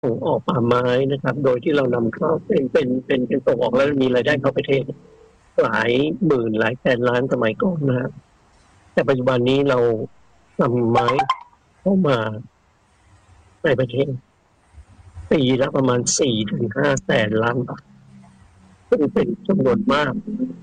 ส่งออกป่าไม้นะครับโดยที่เรานำเข้าเป็นส่งออกแล้วมีรายได้เข้าประเทศหลายหมื่นหลายแสนล้านสมัยก่อนนะครับแต่ปัจจุบันนี้เรานำไม้เข้ามาในประเทศปีละประมาณ4-5 แสนล้านบาทซึ่งเป็นจำนวนมาก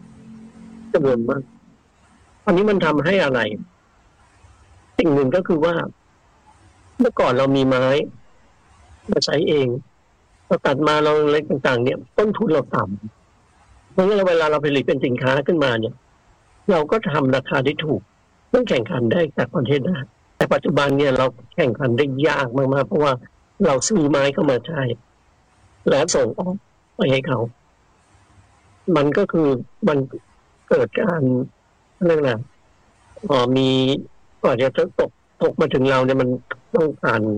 อันนี้มันทำให้อะไรสิ่งหนึ่งก็คือว่าเมื่อก่อนเรามีไม้มาใช้เองเราตัดมาเราเล็กต่างๆเนี่ยต้นทุนเราต่ำเพราะงั้นเวลาเราผลิตเป็นสินค้าขึ้นมาเนี่ยเราก็ทำราคาได้ถูกเพื่อแข่งขันได้จากประเทศได้แต่ปัจจุบันเนี่ยเราแข่งขันได้ยากมากๆเพราะว่าเราซื้อไม้เข้ามาใช้แล้วส่งออกไปให้เขามันก็คือมันเกิดการเรื่องอะไรมีก่อนจะตกมาถึงเราเนี่ยมันต้องผ่าน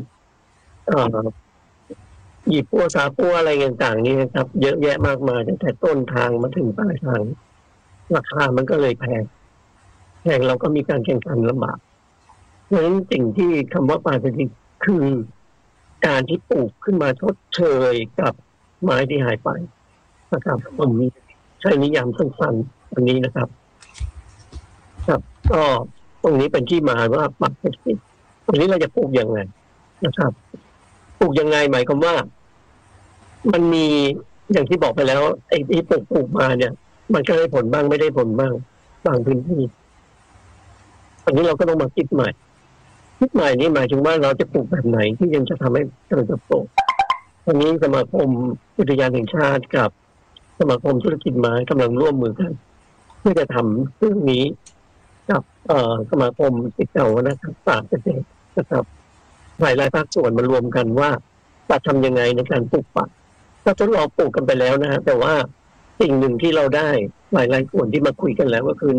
หยิบปัวสาปัวอะไรต่างๆนี่นะครับเยอะแยะมากมายตั้งแต่ต้นทางมาถึงปลายทางราคามันก็เลยแพงเราก็มีการแข่งขันลำบากเพราะฉะนั้นสิ่งที่คำว่าป่าจริงคือการที่ปลูกขึ้นมาทดเชยกับไม้ที่หายไปนะครับผมใช้นิยามสั้นๆอันนี้นะครับครับก็ตรงนี้เป็นที่มาว่าป่าจริงตรงนี้เราจะปลูกยังไงนะครับปลูกยังไงหมายความว่ามันมีอย่างที่บอกไปแล้วไอ้ที่ปลูกมาเนี่ยมันก็ได้ผลบ้างไม่ได้ผลบ้างบางพื้นที่อันนี้เราก็ต้องมาคิดใหม่นี่หมายถึงว่าเราจะปลูกแบบไหนที่ยังจะทำให้เจริญเติบโตตอนนี้สมาคมอุทยานแห่งชาติกับสมาคมธุรกิจไม้กำลังร่วมมือกันเพื่อจะทำเรื่องนี้กับสมาคมติดเก่านะครับป่าเกษตรนะครับหลายภาคส่วนมารวมกันว่าจะทำยังไงในการปลูกป่าก็ทดลองปลูกกันไปแล้วนะฮะแต่ว่าสิ่งหนึ่งที่เราได้หลายส่วนที่มาคุยกันแล้วก็คือ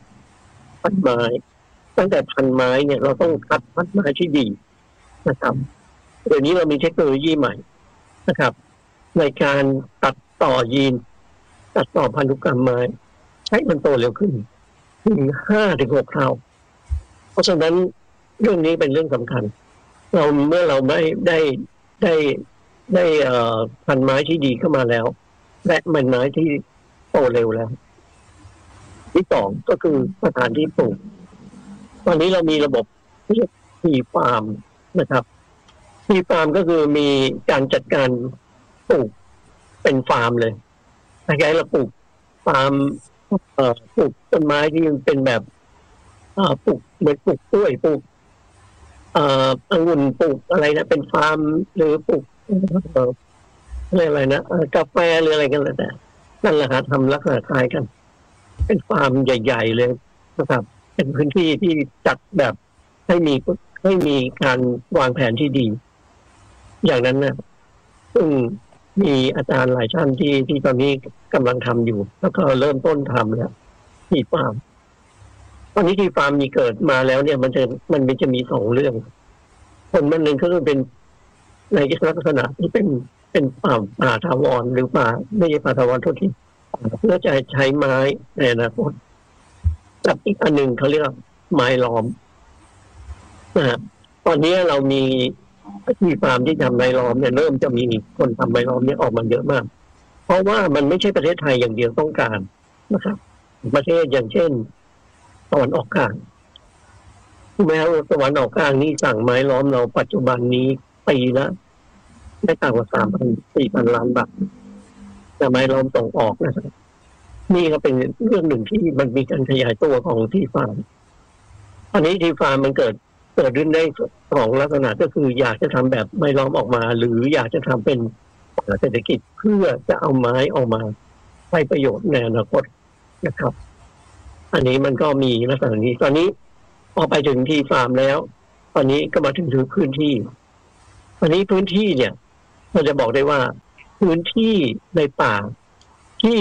1พันไม้ตั้งแต่พันไม้เนี่ยเราต้องคัดพันไม้ที่ดีนะครับเดี๋ยวนี้เรามีเทคโนโลยีใหม่นะครับในการตัดต่อยีนตัดต่อพันธุกรรมไม้ใช้มันโตเร็วขึ้นถึง5-6 เท่าเพราะฉะนั้นเรื่องนี้เป็นเรื่องสำคัญเมื่อเราไม่ได้พันไม้ที่ดีเข้ามาแล้วและมันไม้ที่โตเร็วแล้วที่2ก็คือสถานที่ปลูกตอนนี้เรามีระบบเรียกทีฟาร์มนะครับทีฟาร์มก็คือมีการจัดการปลูกเป็นฟาร์มเลยคล้ายๆเราปลูกฟาร์มปลูกต้นไม้ที่เป็นแบบปลูกเหมือนปลูกกล้วยปลูกองุ่นปลูกอะไรนะเป็นฟาร์มหรือปลูกอะไรนะกาแฟหรืออะไรกันแล้วแต่นั่นแหละครับทำลักษณะคล้ายกันเป็นฟาร์มใหญ่ๆเลยนะครับเป็นพื้นที่ที่จัดแบบให้มีการวางแผนที่ดีอย่างนั้นนะซึ่งมีอาจารย์หลายท่านที่ตอนนี้กำลังทำอยู่แล้วก็เริ่มต้นทำแล้วที่ฟาร์มตอนนี้ที่ฟาร์มมีเกิดมาแล้วเนี่ยมันจะมี2เรื่องคนมันหนึ่งก็คือเป็นในลักษณะที่เป็นป่าถาวรหรือป่าไม่ใช่ป่าถาวรโทษทีเพื่อจะใช้ไม้ในอนาคตกับอีกอันหนึ่งเขาเรียกไม้ล้อมนะตอนนี้เรามีที่ฟาร์มที่ทำไม้ล้อมเนี่ยเริ่มจะมีคนทำไม้ล้อมเนี่ยออกมาเยอะมากเพราะว่ามันไม่ใช่ประเทศไทยอย่างเดียวต้องการนะครับประเทศอย่างเช่นตะวันออกกลางแม้ว่าตะวันออกกลางนี่สั่งไม้ล้อมเราปัจจุบันนี้ปีละไม่ต่ำกว่า3,000-4,000 ล้านบาทแต่ไม้ล้อมส่งออกนะครับนี่ก็เป็นเรื่องหนึ่งที่มันมีการขยายตัวของที่ฟาร์มอันนี้ที่ฟาร์มมันเกิดขึ้นได้2ลักษณะก็คืออยากจะทำแบบไม้ล้อมออกมาหรืออยากจะทำเป็นเศรษฐกิจเพื่อจะเอาไม้ออกมาใช้ประโยชน์ในอนาคตนะครับอันนี้มันก็มีลักษณะนี้ตอนนี้พอไปถึงที่ฟาร์มแล้วตอนนี้ก็มาถึงพื้นที่อันนี้พื้นที่เนี่ยเราจะบอกได้ว่าพื้นที่ในป่าที่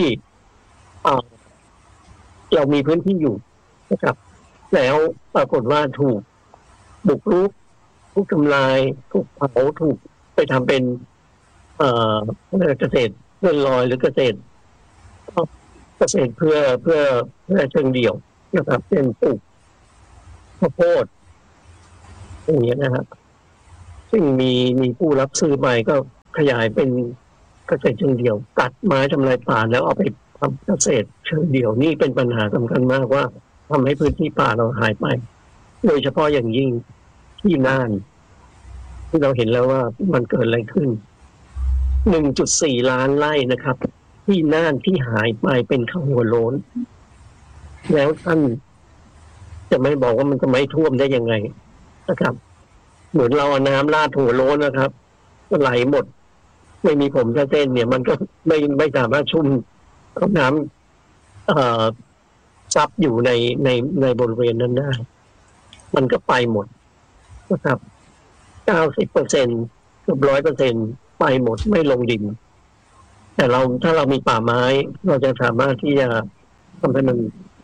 เรามีพื้นที่อยู่นะครับแล้วปรากฏว่าถูกบุกรุกถูกทำลายถูกเผาถูกไปทำเป็นเกษตรเพื่อลอยหรือเกษตรเพื่อเชิงเดี่ยวนะครับเช่นปลูกข้าวโพดอย่างเงี้ยนะครับซึ่งมีผู้รับซื้อไปก็ขยายเป็นเกษตรเชิงเดี่ยวตัดไม้ทำลายป่าแล้วเอาไปทำเกษตรเชิงเดี่ยวนี่เป็นปัญหาสำคัญมากว่าทำให้พื้นที่ป่าเราหายไปโดยเฉพาะอย่างยิ่งที่น่านที่เราเห็นแล้วว่ามันเกิดอะไรขึ้น 1.4 ล้านไร่นะครับที่น่านที่หายไปเป็นข้าวหัวโล้นแล้วท่านจะไม่บอกว่ามันจะไม่ท่วมได้ยังไงนะครับเหมือนเราเอาน้ำราดหัวโล้นนะครับก็ไหลหมดไม่มีผมแค่เส้นเนี่ยมันก็ไม่สามารถชุ่มเอาน้ำซับอยู่ในบริเวณนั้นได้มันก็ไปหมดนะครับ 90%เกือบ 100%ไปหมดไม่ลงดินแต่ถ้าเรามีป่าไม้เราจะสามารถที่จะทำให้มัน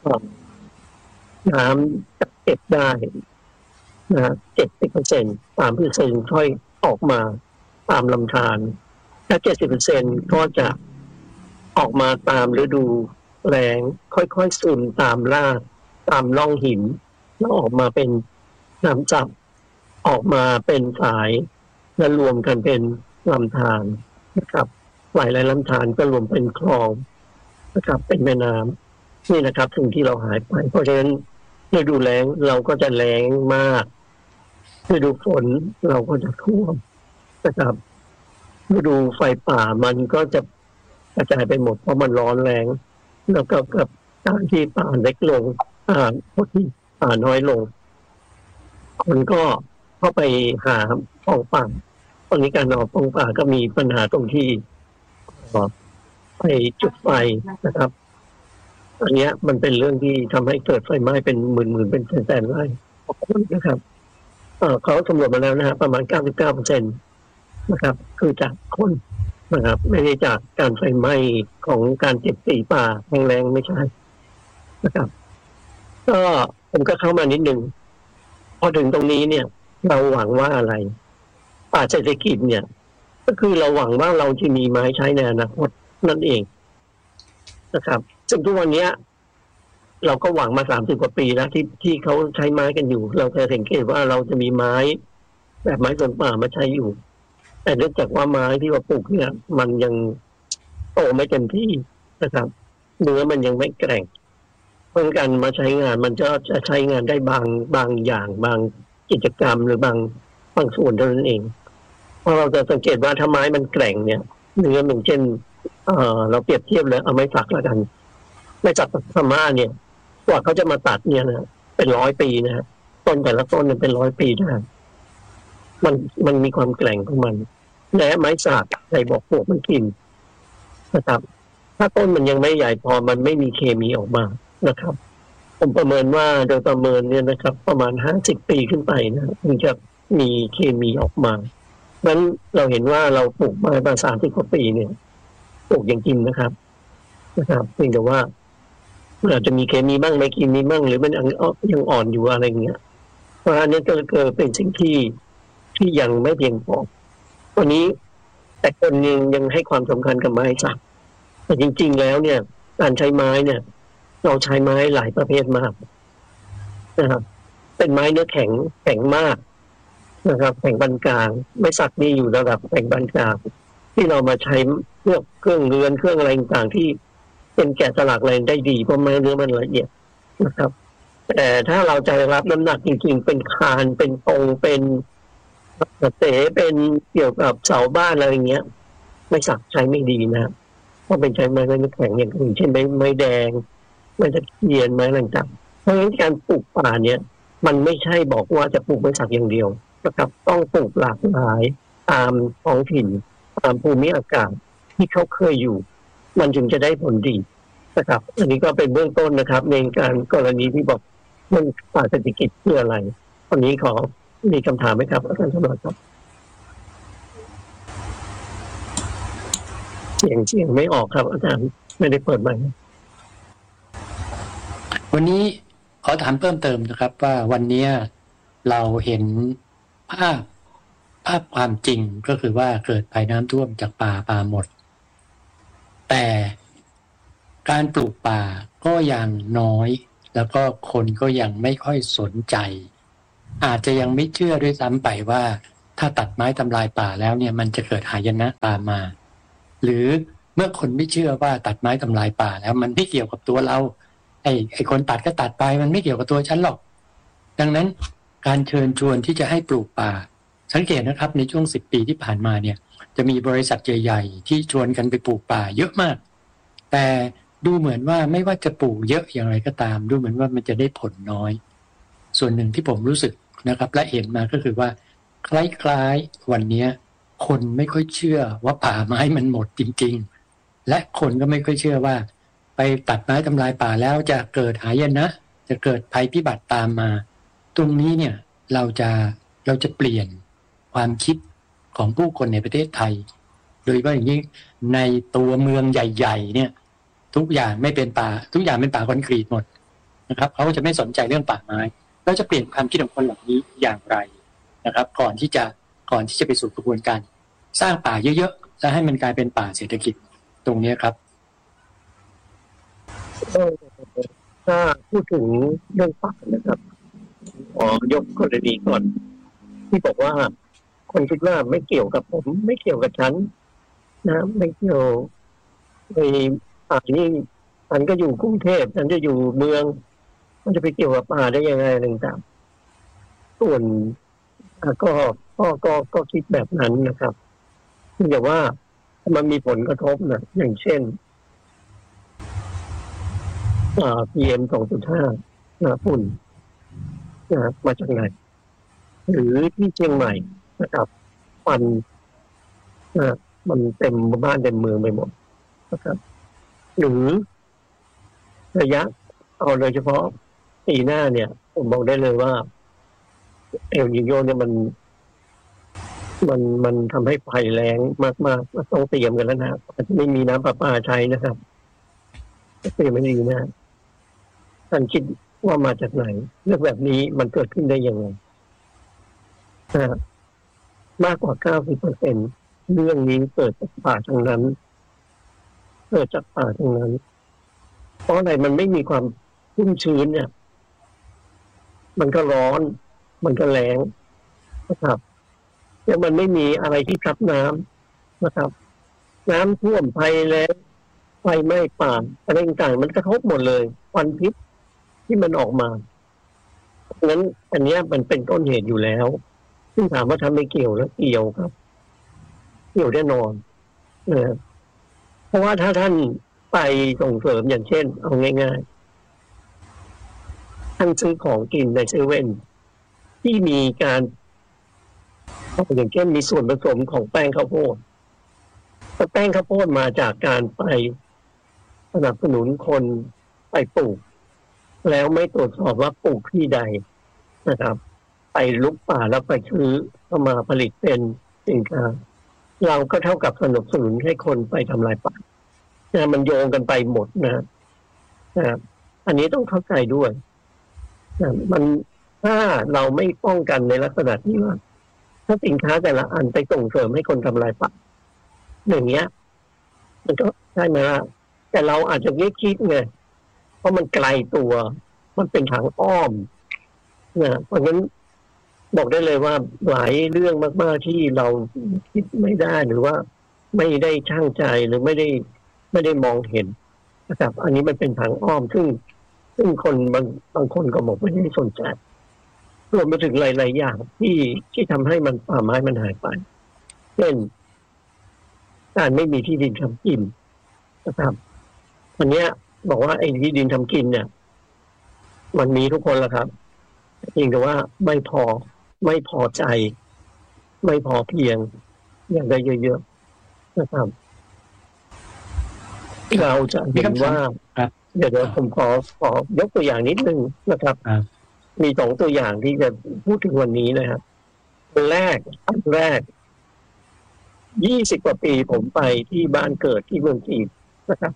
น้ำเก็บได้นะ70%30%ค่อยออกมาตามลำธารถ้า70%ก็จะออกมาตามฤดูแล้งค่อยๆซึมตามรากตามร่องหินแล้วออกมาเป็นน้ำจับออกมาเป็นสายและรวมกันเป็นลำธารนะครับหลายลำธารก็รวมเป็นคลองนะครับเป็นแม่น้ำนี่นะครับสิ่งที่เราหายไปเพราะฉะนั้นฤดูแล้งเราก็จะแล้งมากฤดูฝนเราก็จะท่วมนะครับฤดูไฟป่ามันก็จะกระจายไปหมดเพราะมันร้อนแรงแล้วก็กับการที่ป่าเล็กลงป่าน้อยลงคนก็เข้าไปหาฟองป่าตอนนี้การเอาฟองป่าก็มีปัญหาตรงที่ไปจุดไฟนะครับอันนี้มันเป็นเรื่องที่ทำให้เกิดไฟไหม้เป็นหมื่นเป็นแสนไร่ของคนนะครับเขาสำรวจมาแล้วนะฮะประมาณ 99% นะครับคือจากคนนะครับไม่ได้จากการไฟไหม้ของการเก็บสีป่าแรงๆไม่ใช่นะครับก็ผมก็เข้ามานิดนึงพอถึงตรงนี้เนี่ยเราหวังว่าอะไรป่าเศรษฐกิจเนี่ยก็คือเราหวังว่าเราจะมีไม้ใช้ในอนาคตนั่นเองนะครับซึ่งทุกวันนี้เราก็หวังมา30 กว่าปีแล้วที่เขาใช้ไม้กันอยู่เราจะสังเกตว่าเราจะมีไม้แบบไม้สนป่ามาใช้อยู่แต่เนื่องจากว่าไม้ที่เราปลูกเนี่ยมันยังโตไม่เต็มที่นะครับเนื้อมันยังไม่แกร่งเพราะการมาใช้งานมันจะใช้งานได้บางอย่างบางกิจกรรมหรือบางส่วนเท่านั้นเองเพราะเราจะสังเกตว่าถ้าไม้มันแกร่งเนี่ยเนื้ออย่างเช่นเราเปรียบเทียบเลยเอาไม้สักแล้วกันไม้สักพม่าเนี่ยกว่าเขาจะมาตัดเนี่ยนะเป็น100 ปีนะฮะต้นแต่ละต้นเนี่ยเป็น100 ปีนะมันมีความแกร่งของมันและไม้สักใส่บอกปลวกมันกินนะครับถ้าต้นมันยังไม่ใหญ่พอมันไม่มีเคมีออกมานะครับผมประเมินว่าโดยประเมินเนี่ยนะครับประมาณ50 ปีขึ้นไปนะถึงจะมีเคมีออกมานั้นเราเห็นว่าเราปลูกมาประมาณ30 กว่าปีเนี่ยปลูกยังกินนะครับเพียงแต่ว่าอาจจะมีเคมีบ้างไม่เคมีบ้างหรือมันยังอ่อนอยู่อะไรอย่างเงี้ยเพราะอันนี้ก็เป็นสิ่งที่ยังไม่เพียงพอวันนี้แต่คนยังให้ความสำคัญกับไม้สักแต่จริงๆแล้วเนี่ยการใช้ไม้เนี่ยเราใช้ไม้หลายประเภทมากนะครับเป็นไม้เนื้อแข็งมากนะครับแข็งปานกลางไม้สักนี่อยู่ระดับแข็งปานกลางที่เรามาใช้พวกเครื่องเรือนเครื่องอะไรต่างๆที่เป็นแกะสลักอะไรได้ดีเพราะไม้เนื้อมันละเอียดนะครับแต่ถ้าเราจะรับน้ำหนักจริงๆเป็นคานเป็นตรงเป็นเต๋เป็นเกี่ยวกับเสาบ้านอะไรเงี้ยไม้สักใช้ไม่ดีนะเพราะเป็นใช้ไม้เนื้อแข็งอย่างอื่นเช่นไม้แดงไม้ตะเคียนไม้อะไรต่างเพราะฉะนั้นการปลูกป่าเนี่ยมันไม่ใช่บอกว่าจะปลูกไม้สักอย่างเดียวนะครับต้องปลูกหลากหลายตามท้องถิ่นตามภูมิอากาศที่เขาเคยอยู่มันจึงจะได้ผลดีนะครับอันนี้ก็เป็นเบื้องต้นนะครับในการกรณีที่บอกเรื่องป่าเศรษฐกิจเพื่ออะไรตอนนี้ขอมีคำถามไหมครับอาจารย์สมบัติครับเสียงไม่ออกครับอาจารย์ไม่ได้เปิดไมค์วันนี้ขอถามเพิ่มเติมนะครับว่าวันนี้เราเห็นภาพความจริงก็คือว่าเกิดภัยน้ำท่วมจากป่าหมดแต่การปลูกป่าก็ยังน้อยแล้วก็คนก็ยังไม่ค่อยสนใจอาจจะยังไม่เชื่อด้วยซ้ำไปว่าถ้าตัดไม้ทำลายป่าแล้วเนี่ยมันจะเกิดหายนะตามมาหรือเมื่อคนไม่เชื่อว่าตัดไม้ทำลายป่าแล้วมันไม่เกี่ยวกับตัวเราไอ้คนตัดก็ตัดไปมันไม่เกี่ยวกับตัวฉันหรอกดังนั้นการเชิญชวนที่จะให้ปลูกป่าสังเกตนะครับในช่วง10 ปีที่ผ่านมาเนี่ยจะมีบริษัทใหญ่ๆที่ชวนกันไปปลูกป่าเยอะมากแต่ดูเหมือนว่าไม่ว่าจะปลูกเยอะอย่างไรก็ตามดูเหมือนว่ามันจะได้ผลน้อยส่วนหนึ่งที่ผมรู้สึกนะครับและเห็นมาก็คือว่าคล้ายๆวันนี้คนไม่ค่อยเชื่อว่าป่าไม้มันหมดจริงๆและคนก็ไม่ค่อยเชื่อว่าไปตัดไม้ทำลายป่าแล้วจะเกิดหายนะจะเกิดภัยพิบัติตามมาตรงนี้เนี่ยเราจะเปลี่ยนความคิดของผู้คนในประเทศไทยโดยเฉพาะอย่างยิ่งในตัวเมืองใหญ่ๆเนี่ยทุกอย่างไม่เป็นป่าทุกอย่างเป็นป่าคอนกรีตหมดนะครับเขาจะไม่สนใจเรื่องป่าไม้เราจะเปลี่ยนความคิดของคนเหล่านี้อย่างไรนะครับก่อนที่จะไปสู่กระบวนการสร้างป่าเยอะๆและให้มันกลายเป็นป่าเศรษฐกิจตรงนี้ครับถ้าพูดถึงเรื่องป่านะครับขอยกกรณีก่อนที่บอกว่าคนคิดว่าไม่เกี่ยวกับผมไม่เกี่ยวกับฉันนะไม่เกี่ยวในป่านี่ฉันก็อยู่กรุงเทพฉันจะอยู่เมืองมันจะไปเกี่ยวกับป่าได้ยังไงต่างๆส่วนก็คิดแบบนั้นนะครับแต่ว่ามันมีผลกระทบนะอย่างเช่นPM 2.5ฝุ่นมาจากไหนหรือที่เชียงใหม่นะครับควันมันเต็มบ้านเต็มเมืองไปหมดนะครับหรือระยะเอาโดยเฉพาะปีหน้าเนี่ยผมบอกได้เลยว่าเอลนีโญเนี่ยมันทำให้ไฟแรงมากๆต้องเตรียมกันแล้วนะอาจจะไม่มีน้ำประปาใช้นะครับเตรียมไม่ดีนะท่านคิดว่ามาจากไหนเรื่องแบบนี้มันเกิดขึ้นได้ยังไงมากกว่า 90% เรื่องนี้เกิดจากป่าทั้งนั้นเพราะอะไรมันไม่มีความชุ่มชื้นเนี่ยมันก็ร้อนมันก็แรงนะครับแล้วมันไม่มีอะไรที่รับน้ำนะครับน้ำท่วมภัยแล้งไฟไหม้ป่าอะไรต่างๆมันกระทบหมดเลยควันพิษที่มันออกมางั้นอันนี้มันเป็นต้นเหตุอยู่แล้วซึ่งถามว่าทำไม่เกี่ยวแล้วเกี่ยวครับเกี่ยวแน่นอนเพราะว่าถ้าท่านไปส่งเสริมอย่างเช่นเอาง่ายๆท่านซื้อของกินในเซเว่นที่มีการอย่างเช่นมีส่วนผสมของแป้งข้าวโพดแป้งข้าวโพดมาจากการไปสนับสนุนคนไปปลูกแล้วไม่ตรวจสอบว่าปลูกที่ใดนะครับไปลุกป่าแล้วไปซื้อเข้ามาผลิตเป็นสินค้าเราก็เท่ากับสนับสนุนให้คนไปทำลายป่ามันโยงกันไปหมดนะครับอันนี้ต้องเข้าใจด้วยมันถ้าเราไม่ป้องกันในลักษณะที่ว่าถ้าสินค้าแต่ละอันไปส่งเสริมให้คนทำลายป่าอย่างเงี้ยมันก็ใช่ไหมล่ะแต่เราอาจจะไม่คิดไงเพราะมันไกลตัวมันเป็นทางอ้อมเพราะงั้นบอกได้เลยว่าหลายเรื่องมากๆที่เราคิดไม่ได้หรือว่าไม่ได้ช่างใจหรือไม่ได้มองเห็นนะครับอันนี้มันเป็นทางอ้อมซึ่งคนบางคนก็บอกไม่ได้สนใจรวมไปถึงหลายๆอย่างที่ทำให้มันป่าไม้มันหายไปเช่นการไม่มีที่ดินทำกินนะครับวันนี้บอกว่าไอ้ที่ดินทำกินเนี่ยมันมีทุกคนแล้วครับเพียงแต่ว่าไม่พอใจไม่พอเพียงอย่างใดเยอะๆนะครับเราจะเห็นว่าเดี๋ยวผมขอยกตัวอย่างนิดนึงนะครับมี2ตัวอย่างที่จะพูดถึงวันนี้นะครับอันแรก20 กว่าปีผมไปที่บ้านเกิดที่เมืองจีนนะครับ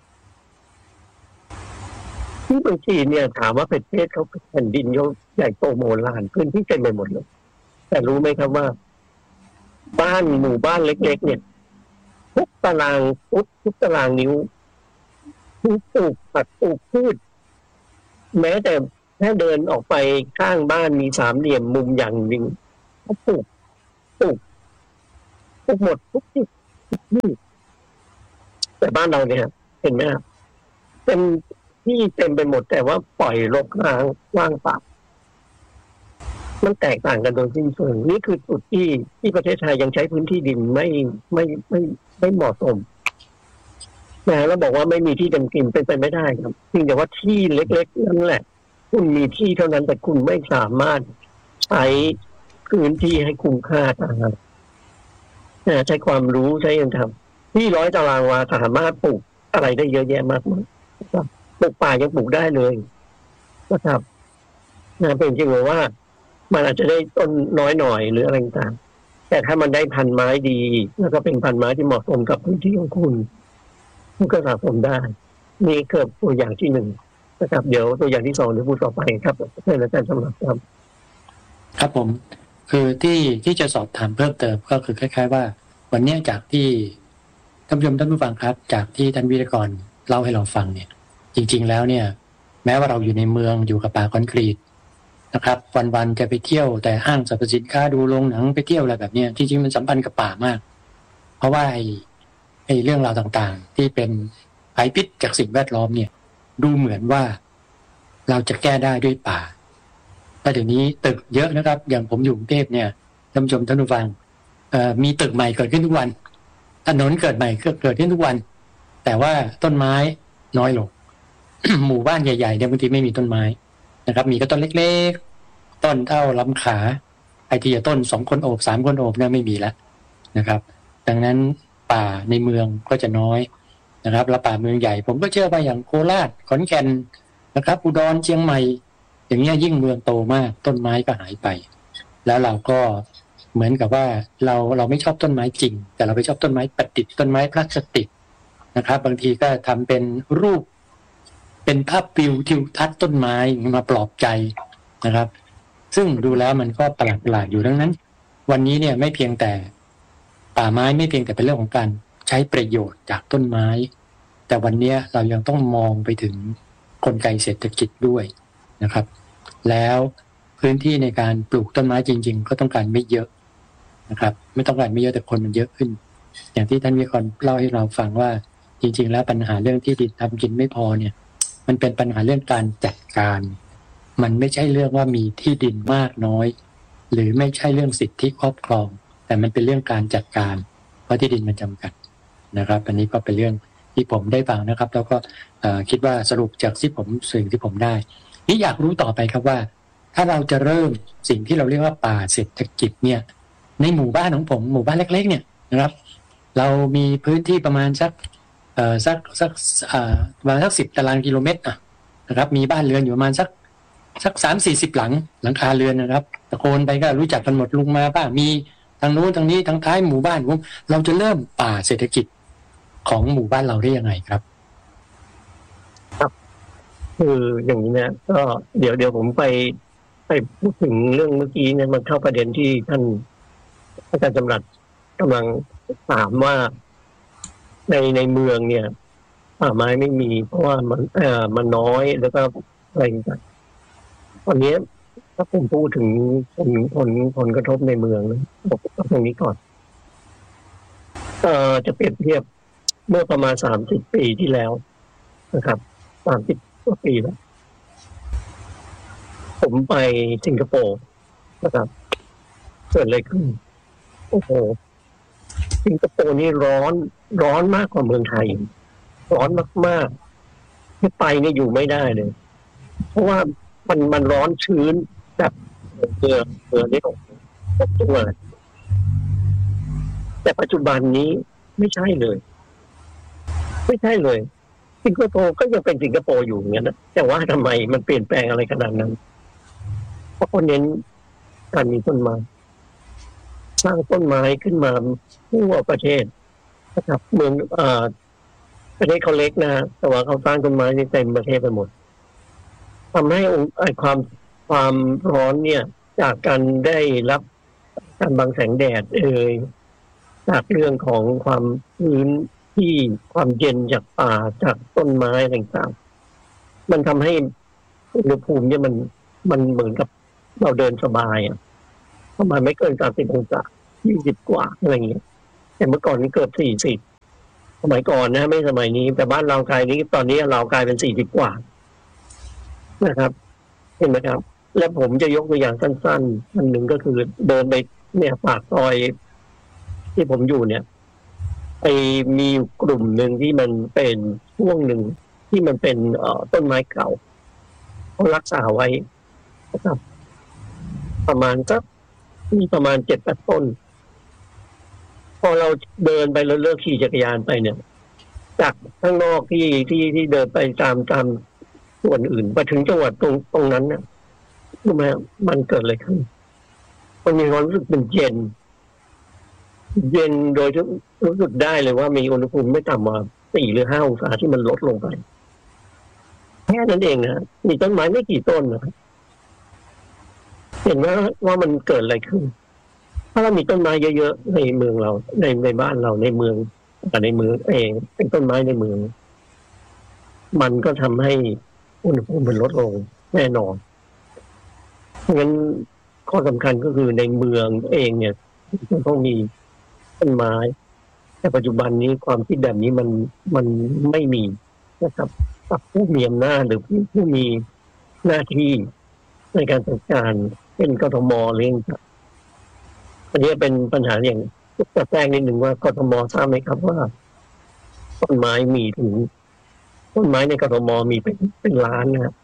ที่เมืองจีนเนี่ยถามว่าประเทศเขาแผ่นดินใหญ่โตโมฬารพื้นที่เต็มไปหมดเลยแต่รู้ไหมครับว่าหมู่บ้านเล็กๆเนี่ยทุกตารางฟุตทุกตารางนิ้วปลูกพืชแม้แต่ถ้าเดินออกไปข้างบ้านมีสามเหลี่ยมมุมอย่างหนึ่งเขาปลูกปลูกหมดทุกที่แต่บ้านเราเนี่ยเห็นไหมครับเต็มที่เต็มไปหมดแต่ว่าปล่อยรกร้างว่างเปล่ามันแตกต่างกันโดยสิ้นเชิงนี่คือจุดที่ประเทศไทยยังใช้พื้นที่ดินไม่เหมาะสมนะแล้วบอกว่าไม่มีที่ทำกินเป็นไปไม่ได้ครับเพียงแต่ว่าที่เล็กๆนั่นแหละคุณมีที่เท่านั้นแต่คุณไม่สามารถใช้พื้นที่ให้คุ้มค่าใช้ความรู้ใช้ยังทำที่100 ตารางวาสามารถปลูกอะไรได้เยอะแยะมากมายปลูกป่ายังปลูกได้เลยนะครับเป็นจริงว่ามันอาจจะได้ต้นน้อยหน่อยหรืออะไรต่างแต่ถ้ามันได้พันไม้ดีแล้วก็เป็นพันไม้ที่เหมาะสมกับพื้นที่ของคุณก็สะสมได้นี่เกิดตัวอย่างที่1นะครับเดี๋ยวตัวอย่างที่2เดี๋ยวพูดต่อไปครับเชิญอาจารย์สำหรับครับผมคือที่จะสอบถามเพิ่มเติมก็คือคล้ายๆว่าวันนี้จากที่ท่านผู้ชมท่านผู้ฟังครับจากที่ท่านวิทยากรเล่าให้เราฟังเนี่ยจริงๆแล้วเนี่ยแม้ว่าเราอยู่ในเมืองอยู่กับป่าคอนกรีตนะครับวันๆจะไปเที่ยวแต่ห้างสรรพสินค้าดูโรงหนังไปเที่ยวอะไรแบบนี้จริงๆมันสัมพันธ์กับป่ามากเพราะว่าไอ้เรื่องราวต่างๆที่เป็นภัยพิษจากสิ่งแวดล้อมเนี่ยดูเหมือนว่าเราจะแก้ได้ด้วยป่าแต่เดี๋ยวนี้ตึกเยอะนะครับอย่างผมอยู่กรุงเทพเนี่ยท่านผู้ชมท่านผู้ฟังมีตึกใหม่เกิดขึ้นทุกวันถนนเกิดใหม่เกิดขึ้นทุกวันแต่ว่าต้นไม้น้อยลง หมู่บ้านใหญ่ๆเนี่ยบางทีไม่มีต้นไม้นะครับมีก็ต้นเล็กๆต้นเท่าลำขาไอ้ที่จะต้น2 คนโอบ3 คนโอบเนี่ยไม่มีแล้วนะครับดังนั้นป่าในเมืองก็จะน้อยนะครับแล้วป่าเมืองใหญ่ผมก็เชื่อว่าอย่างโคราชขอนแก่นนะครับอุดรเชียงใหม่อย่างเงี้ยยิ่งเมืองโตมากต้นไม้ก็หายไปแล้วเราก็เหมือนกับว่าเราไม่ชอบต้นไม้จริงแต่เราไปชอบต้นไม้ประดิษฐ์ต้นไม้พลาสติกนะครับบางทีก็ทำเป็นรูปเป็นภาพวิวทิวทัศน์ต้นไม้มาปลอบใจนะครับซึ่งดูแล้วมันก็ประหลาดอยู่ดังนั้นวันนี้เนี่ยไม่เพียงแต่ป่าไม้ไม่เพียงแต่เป็นเรื่องของการใช้ประโยชน์จากต้นไม้แต่วันนี้เรายังต้องมองไปถึงกลไกเศรษฐกิจด้วยนะครับแล้วพื้นที่ในการปลูกต้นไม้จริงๆก็ต้องการไม่เยอะนะครับไม่ต้องการไม่เยอะแต่คนมันเยอะขึ้นอย่างที่ท่านวิทยากรเล่าให้เราฟังว่าจริงๆแล้วปัญหาเรื่องที่ดินทำกินไม่พอเนี่ยมันเป็นปัญหาเรื่องการจัดการมันไม่ใช่เรื่องว่ามีที่ดินมากน้อยหรือไม่ใช่เรื่องสิทธิครอบครองแต่มันเป็นเรื่องการจัดการเพราะที่ดินมันจำกัดนะครับอันนี้ก็เป็นเรื่องที่ผมได้ฟังนะครับแล้วก็คิดว่าสรุปจากสิ่งที่ผมได้นี่อยากรู้ต่อไปครับว่าถ้าเราจะเริ่มสิ่งที่เราเรียกว่าป่าเศรษฐกิจเนี่ยในหมู่บ้านของผมหมู่บ้านเล็กๆเนี่ยนะครับเรามีพื้นที่ประมาณสักประมาณสัก10 ตารางกิโลเมตรนะครับมีบ้านเรือนอยู่ประมาณสัก30-40 หลังคาเรือนนะครับตะโกนไปก็รู้จักกันหมดลุงมาป้ามีทางนู้นทางนี้ทางท้ายหมู่บ้านผมเราจะเริ่มป่าเศรษฐกิจของหมู่บ้านเราได้ยังไงครับคืออย่างนี้นะก็เดี๋ยวผมไปพูดถึงเรื่องเมื่อกี้เนี่ยมันเข้าประเด็นที่ท่านอาจารย์จำรัดกำลังถามว่าในเมืองเนี่ยป่าไม้ไม่มีเพราะว่ามันน้อยแล้วก็อะไรต่างๆวันนี้ถ้าผมพูดถึงผลกระทบในเมืองนะบอกตรงนี้ก่อนจะเปรียบเทียบเมื่อประมาณ30 ปีที่แล้วนะครับ30 กว่าปีแล้วผมไปสิงคโปร์นะครับเกิดอะไรขึ้นโอ้โหสิงคโปร์นี่ร้อนมากกว่าเมืองไทยร้อนมากๆที่ไปนี่อยู่ไม่ได้เลยเพราะว่ามันร้อนชื้นแบบเกลือนี่ตกตัวเลยแต่ปัจจุบันนี้ไม่ใช่เลยสิงคโปร์ก็ยังเป็นสิงคโปร์อยู่อย่างนั้นนะแต่ว่าทำไมมันเปลี่ยนแปลงอะไรขนาดนั้นเพราะคนเน้นการมีต้นไม้สร้างต้นไม้ขึ้นมาทั่วประเทศนะครับเมืองประเทศเขาเล็กนะแต่ว่าเขาสร้างต้นไม้ในเต็มประเทศไปหมดทำให้ความร้อนเนี่ยจากการได้รับการบังแสงแดดจากเรื่องของความชื้นที่ความเย็นจากป่าจากต้นไม้ต่างๆมันทำให้อุณหภูมิเนี่ยมันเหมือนกับเราเดินสบายประมาณไม่เกิน30 องศา20 กว่าอะไรอย่างเงี้ยแต่เมื่อก่อนนี้เกือบ40สมัยก่อนนะไม่สมัยนี้แต่บ้านเรากลายนี้ตอนนี้เรากลายเป็น40กว่านะครับเห็นไหมครับและผมจะยกตัวอย่างสั้นๆอันหนึ่งก็คือเดินไปเนี่ยปากซอยที่ผมอยู่เนี่ยไปมีกลุ่มหนึ่งที่มันเป็นช่วงหนึ่งที่มันเป็นต้นไม้เก่าเขารักษาไว้นะครับประมาณสักมีประมาณ7-8 ต้นพอเราเดินไปแล้วเลิกขี่จักรยานไปเนี่ยจากข้างนอกที่เดินไปตามส่วนอื่นไปถึงจังหวัดตรงนั้นเนี่ยรู้ไหมมันเกิดอะไรขึ้นมันมีความรู้สึกเป็นเย็นโดยที่รู้สึกได้เลยว่ามีอุณหภูมิไม่ต่ำกว่า4 หรือ 5 องศาที่มันลดลงไปแค่นั้นเองนะมีต้นไม้ไม่กี่ต้นนะเห็นว่ามันเกิดอะไรขึ้นถ้าเรามีต้นไม้เยอะๆในเมืองเราในบ้านเราในเมืองในเมืองเองเป็นต้นไม้ในเมืองมันก็ทำให้อุณหภูมิมันลดลงแน่นอนเพราะงั้นข้อสำคัญก็คือในเมืองเองเนี่ยต้องมีต้นไม้แต่ปัจจุบันนี้ความคิดแบบนี้มันไม่มีนะครับกับผู้มีอำนาจหรือผู้มีหน้าที่ในการจัดการเป็นกทมเรื่องอันนี้เป็นปัญหาอย่างจะแจ้งนิดหนึ่งว่ากทมทราบไหมครับว่าต้นไม้มีถึงต้นไม้ในกทมมีเป็นล้านนะครับ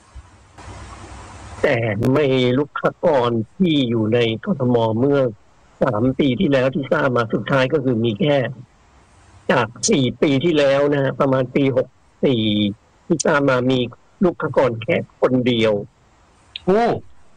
แต่ไม่ลูกค้ากรที่อยู่ในกทมเมื่อ3 ปีที่แล้วที่ทราบมาสุดท้ายก็คือมีแค่จาก4 ปีที่แล้วนะฮะประมาณปี64ที่ทราบมามีลูกค้ากรแค่คนเดียวโอ้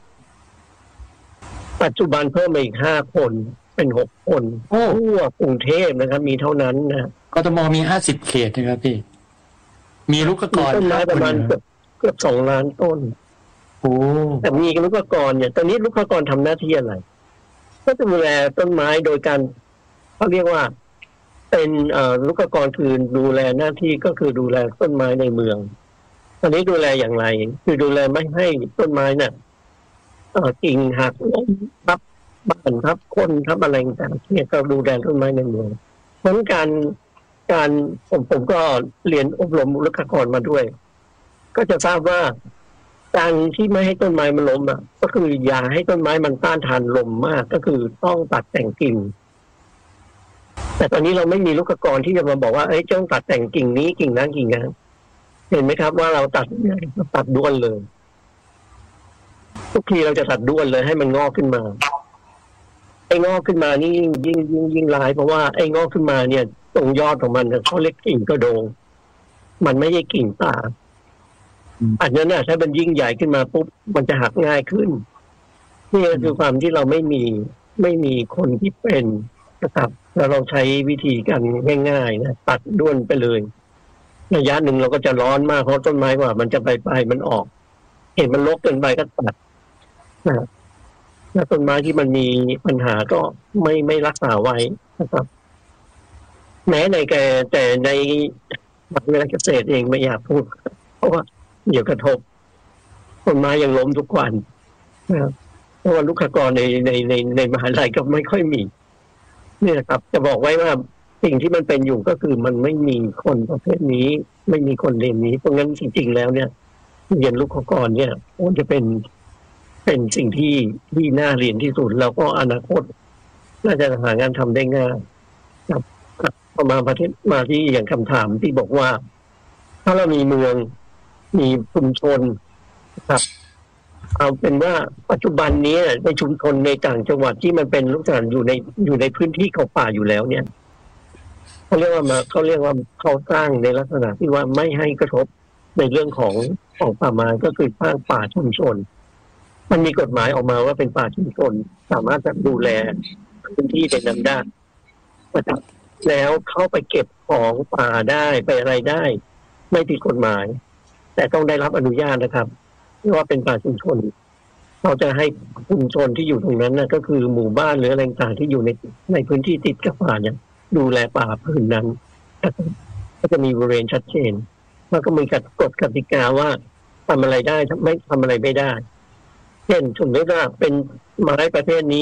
ปัจจุบันเพิ่มมาอีก5 คนเป็น6 คนทั่วกรุงเทพนะครับมีเท่านั้นนะกทมมี50 เขตนะครับพี่มีลูกกรต้นไม้ประมาณเกือบ2 ล้านต้นโอ้แต่มีลูกกรเนี่ยตอนนี้ลูกกรทำหน้าที่อะไรก็จะดูแลต้นไม้โดยการเขาเรียกว่าเป็นลูกกรคือดูแลหน้าที่ก็คือดูแลต้นไม้ในเมืองตอนนี้ดูแลอย่างไรคือดูแลไม่ให้ต้นไม้น่ะกิ่งหักล้มทับบ้านทับคนทับอะไรต่างๆเนี่ยก็ดูแลต้นไม้ในเมืองเพราะการผมก็เรียนอบรมลูกกรมาด้วยก็จะทราบว่าการที่ไม่ให้ต้นไม้มันล้มก็คืออย่าให้ต้นไม้มันต้านทานลมมากก็คือต้องตัดแต่งกิ่งแต่ตอนนี้เราไม่มีลูกกรที่จะมาบอกว่าต้องตัดแต่งกิ่งนี้กิ่งนั้นกิ่งนั้นเห็นไหมครับว่าเราตัดด้วนเลยทุกทีเราจะตัดด้วนเลยให้มันงอกขึ้นมางอกขึ้นมานี่ยิ่งร้ายเพราะว่างอกขึ้นมาเนี่ยตรงยอดของมันเขาเรียกกิ่งกระโดงมันไม่ใช่กิ่งตาอันนั้นน่ะถ้ามันยิ่งใหญ่ขึ้นมาปุ๊บมันจะหักง่ายขึ้นนี่คือความที่เราไม่มีคนที่เป็นนะครับแล้วเราใช้วิธีการง่ายๆนะตัดด้วนไปเลยระยะหนึ่งเราก็จะร้อนมากเพราะต้นไม้ว่ามันจะใบมันออกเห็นมันรกเกินไปก็ตัดนะแล้วต้นไม้ที่มันมีปัญหาก็ไม่รักษาไว้นะครับแม้แต่ในมหาวิทยาลัยเกษตรเองไม่อยากพูดเพราะว่าเดี๋ยวกระทบต้นไม้ยังล้มทุกวันนะครับเพราะว่าลูกค้ากรในมหาวิทยาลัยก็ไม่ค่อยมีนี่นะครับจะบอกไว้ว่าสิ่งที่มันเป็นอยู่ก็คือมันไม่มีคนประเภทนี้ไม่มีคนเรียนนี้เพราะงั้นจริงๆแล้วเนี่ยเรียนลูกค้ากรเนี่ยมันจะเป็นสิ่งที่น่าเรียนที่สุดแล้วก็อนาคตน่าจะหางานทำได้ง่ายครับประมาณประเทศมาที่อย่างคำถามที่บอกว่าถ้าเรามีเมืองมีชุมชนครับเอาเป็นว่าปัจจุบันนี้ในชุมชนในต่างจังหวัดที่มันเป็นลูกหลานอยู่ในพื้นที่เขาป่าอยู่แล้วเนี่ยเขาเรียกว่าเขาสร้างในลักษณะที่ว่าไม่ให้กระทบในเรื่องของป่าไม้ก็คือสร้างป่าชุมชนมันมีกฎหมายออกมาว่าเป็นป่าชุมชนสามารถจะดูแลพื้นที่ในนั้นได้แล้วเข้าไปเก็บของป่าได้ไปอะไรได้ไม่ผิดกฎหมายแต่ต้องได้รับอนุญาตนะครับเพราะว่าเป็นป่าชุมชนเราจะให้ชุมชนที่อยู่ตรงนั้นนะก็คือหมู่บ้านหรืออะไรต่างๆที่อยู่ในพื้นที่ติดกับป่าเนี่ยดูแลป่าพื้นนั้นก็จะมีบริเวณชัดเจนแล้วก็มีกฎกติกาว่าทำอะไรได้ไม่ทำอะไรไม่ได้เช่นสมมติว่าเป็นไม้ประเภทนี้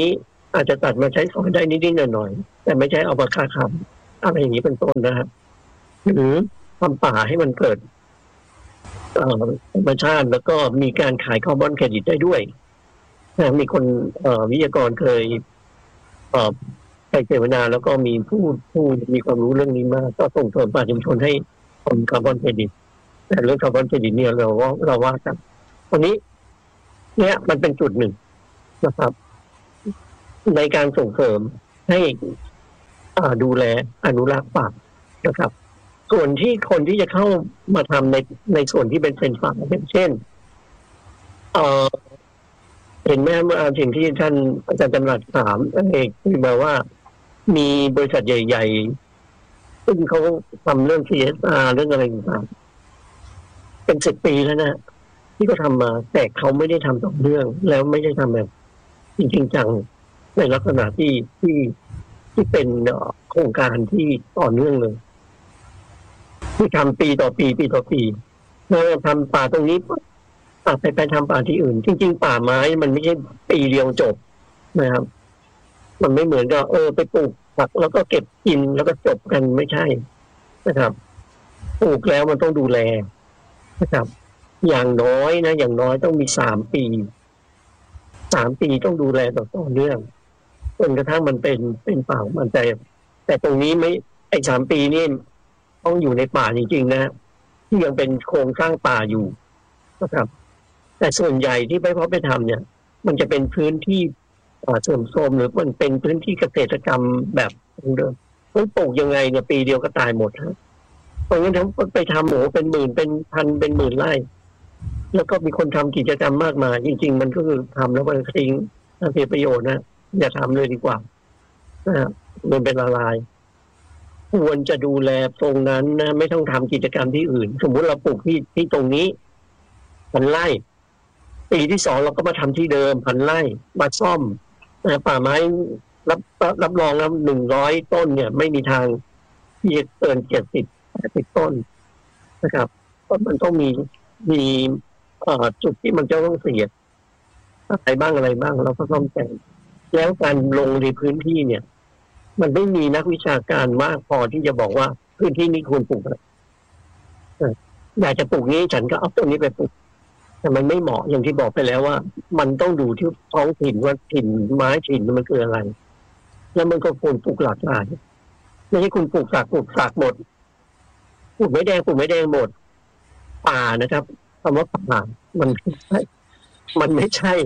อาจจะตัดมาใช้สอยได้นิดๆหน่อยๆแต่ไม่ใช่เอามาค้าขายอะไรอย่างนี้เป็นต้นนะครับหรือทำป่าให้มันเกิดธรรมชาติแล้วก็มีการขายคาร์บอนเครดิตได้ด้วยมีคนวิทยากรเคยไปเสวนาแล้วก็มีผู้มีความรู้เรื่องนี้มากก็ส่งเสริมป่าชุมชนให้ทำคาร์บอนเครดิตแต่เรื่องคาร์บอนเครดิตเนี่ยเราว่ากันวันนี้เนี่ยมันเป็นจุดหนึ่งนะครับในการส่งเสริมให้ดูแลอนุรักษ์ป่านะครับส่วนที่คนที่จะเข้ามาทำในส่วนที่เป็นป่าเช่นเห็นไหมสิ่งที่ท่านอาจารย์จำรัดถามเอกคือแบบว่ามีบริษัทใหญ่ๆซึ่งเขาทำเรื่อง CSR เรื่องอะไรต่างๆเป็น10 ปีแล้วนะที่เขาทำมาแต่เขาไม่ได้ทำต่อเนื่องแล้วไม่ได้ทำแบบจริงจังในลักษณะที่เป็นโครงการที่ต่อเนื่องเลยที่ทำปีต่อปีแล้วทำป่าตรงนี้ไปทำป่าที่อื่นจริงๆป่าไม้มันไม่ใช่ปีเดียวจบนะครับมันไม่เหมือนกับไปปลูกผักแล้วก็เก็บกินแล้วก็จบกันไม่ใช่นะครับปลูกแล้วมันต้องดูแลนะครับอย่างน้อยต้องมี3 ปีต้องดูแลต่อเนื่องจนกระทั่งมันเป็นป่ามันแต่ตรงนี้ไม่ไอ้3 ปีนี่ต้องอยู่ในป่าจริงๆนะที่ยังเป็นโครงสร้างป่าอยู่นะครับแต่ส่วนใหญ่ที่ไปทำเนี่ยมันจะเป็นพื้นที่เสื่อมโทรมหรือมันเป็นพื้นที่เกษตรกรรมแบบเดิมต้องปลูกยังไงเนี่ยปีเดียวก็ตายหมดครับเพราะงั้นทั้งไปทำเป็นหมื่นเป็นพันเป็นหมื่นไร่แล้วก็มีคนทำกิจกรรมมากมายจริงๆมันก็คือทำแล้วมันทิ้งเสียประโยชน์นะอย่าทำเลยดีกว่านะมันเป็นละลายควรจะดูแลตรงนั้นนะไม่ต้องทำกิจกรรมที่อื่นสมมุติเราปลูกที่ตรงนี้พันไร่ปีที่2เราก็มาทำที่เดิมพันไร่มาซ่อมป่าไม้รับรองแล้ว100 ต้นเนี่ยไม่มีทางที่จะเกิน70-80 ต้นนะครับเพราะมันต้องมีจุดที่มันจะต้องเสียอะไรบ้างเราก็ต้องแต่งแล้วการลงในพื้นที่เนี่ยมันไม่มีนักวิชาการมากพอที่จะบอกว่าพื้นที่นี้ควรปลูกอะไรอยากจะปลูกนี้ฉันก็เอาต้นนี้ไปปลูกแต่มันไม่เหมาะอย่างที่บอกไปแล้วว่ามันต้องดูที่ท้องถิ่นว่าถิ่นไม้ถิ่นมันคืออะไรแล้วมันก็ควรปลูกหลากหลายไม่ใช่คุณปลูกสากหมดปลูกไม้แดงหมดป่านะครับคำว่าป่ามันไม่ใช่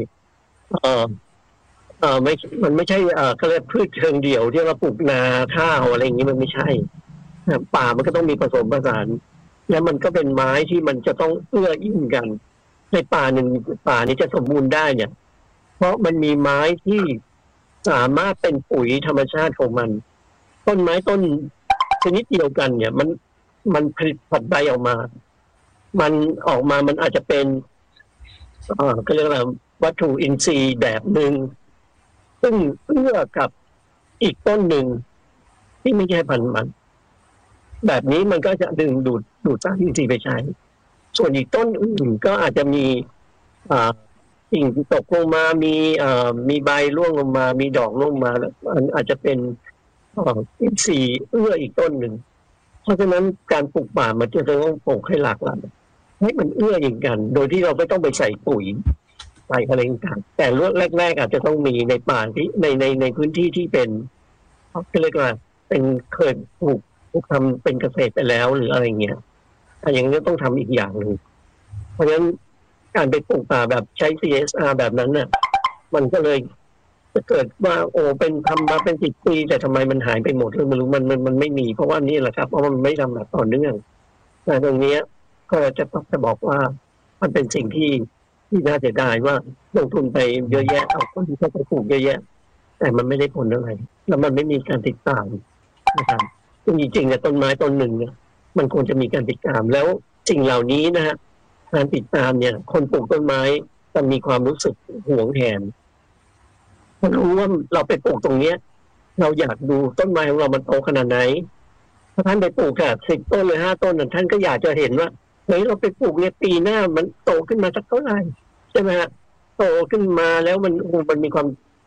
มันไม่ใช่เขาเรียกพืชเชิงเดี่ยวที่เราปลูกนาข้าวอะไรอย่างนี้มันไม่ใช่ป่ามันก็ต้องมีผสมผสานแล้วมันก็เป็นไม้ที่มันจะต้องเอื้ออิงกันในป่านี้จะสมบูรณ์ได้เนี่ยเพราะมันมีไม้ที่สามารถเป็นปุ๋ยธรรมชาติของมันต้นไม้ต้นชนิดเดียวกันเนี่ยมันผลิตผลใบออกมามันอาจจะเป็นก็เรียกว่าวัตถุอินทรีย์แบบหนึ่งซึ่งเอื้อกับอีกต้นหนึ่งที่ไม่ใช่พันธุ์มันแบบนี้มันก็จะดึงดูดสารอินทรีย์ไปใช้ส่วนอีกต้นอื่นก็อาจจะมีสิ่งตกลงมามีใบร่วงลงมามีดอกร่วงมาแล้วมันอาจจะเป็นอินทรีย์เอื้ออีกต้นหนึ่งเพราะฉะนั้นการปลูกป่ามันจะต้องปลูกให้หลากหลายให้มันเอื้ออย่างกันโดยที่เราไม่ต้องไปใส่ปุ๋ยใส่อะไรต่างแต่รุ่นแรกๆอาจจะต้องมีในป่าที่ในพื้นที่ที่เป็นเขาเรียกว่าเป็นเคยปลูกทำเป็นเกษตรไปแล้วหรืออะไรเงี้ยอย่างนี้ต้องทำอีกอย่างหนึ่งเพราะฉะนั้นการไปปลูกป่าแบบใช้ CSR แบบนั้นน่ะมันก็เลยจะเกิดว่าเป็นทำมาเป็น10 ปีแต่ทำไมมันหายไปหมดเลยไม่รู้มันไม่มีเพราะว่านี่แหละครับเพราะมันไม่ทำแบบต่อเนื่องแต่ตรงนี้ก็จะบอกว่ามันเป็นสิ่งที่น่าเสียดายว่าลงทุนไปเยอะแยะเอาคนที่เขาไปปลูกเยอะแยะแต่มันไม่ได้ผลอะไรแล้วมันไม่มีการติดตามนะครับจริงๆเนี่ยต้นไม้ต้นหนึ่งเนี่ยมันควรจะมีการติดตามแล้วสิ่งเหล่านี้นะฮะการติดตามเนี่ยคนปลูกต้นไม้จะมีความรู้สึกหวงแหนมันรู้ว่าเราไปปลูกตรงเนี้ยเราอยากดูต้นไม้ของเรามันโตขนาดไหนถ้าท่านไปปลูกแค่10 ต้นหรือ5 ต้นท่านก็อยากจะเห็นว่าเฮ้ยเราไปปลูกเนี่ยปีหน้ามันโตขึ้นมาสักเท่าไหร่ใช่ไหมฮะโตขึ้นมาแล้วมันมีความ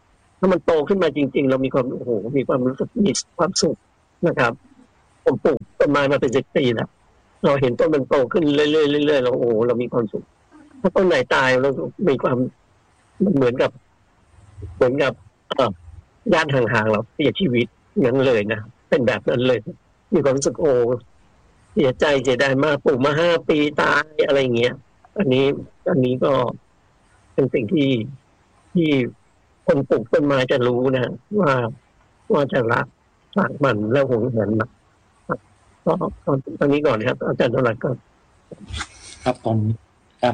ามันโตขึ้นมาจริงๆเรามีความมีความรู้สึกมีความสุขนะครับผมปลูกต้นไม้มาเป็น10 ปีแล้วเราเห็นต้นมันโตขึ้นเรื่อยๆเรื่อยๆเราเรามีความสุขถ้าต้นไหนตายเรามีความมันเหมือนกับญาติห่างๆเราเสียชีวิตอย่างเลยนะเป็นแบบนั้นเลยมีความรู้สึกเสียใจเสียดายมากปลูกมา5 ปีตายอะไรเงี้ยอันนี้ก็เป็นสิ่งที่คนปลูกต้นไม้จะรู้นะว่าจะรักมันแล้วหวงแหนมันก็ตอนนี้ก่อนครับอาจารย์ธนรัตน์ก่อนครับผมครับ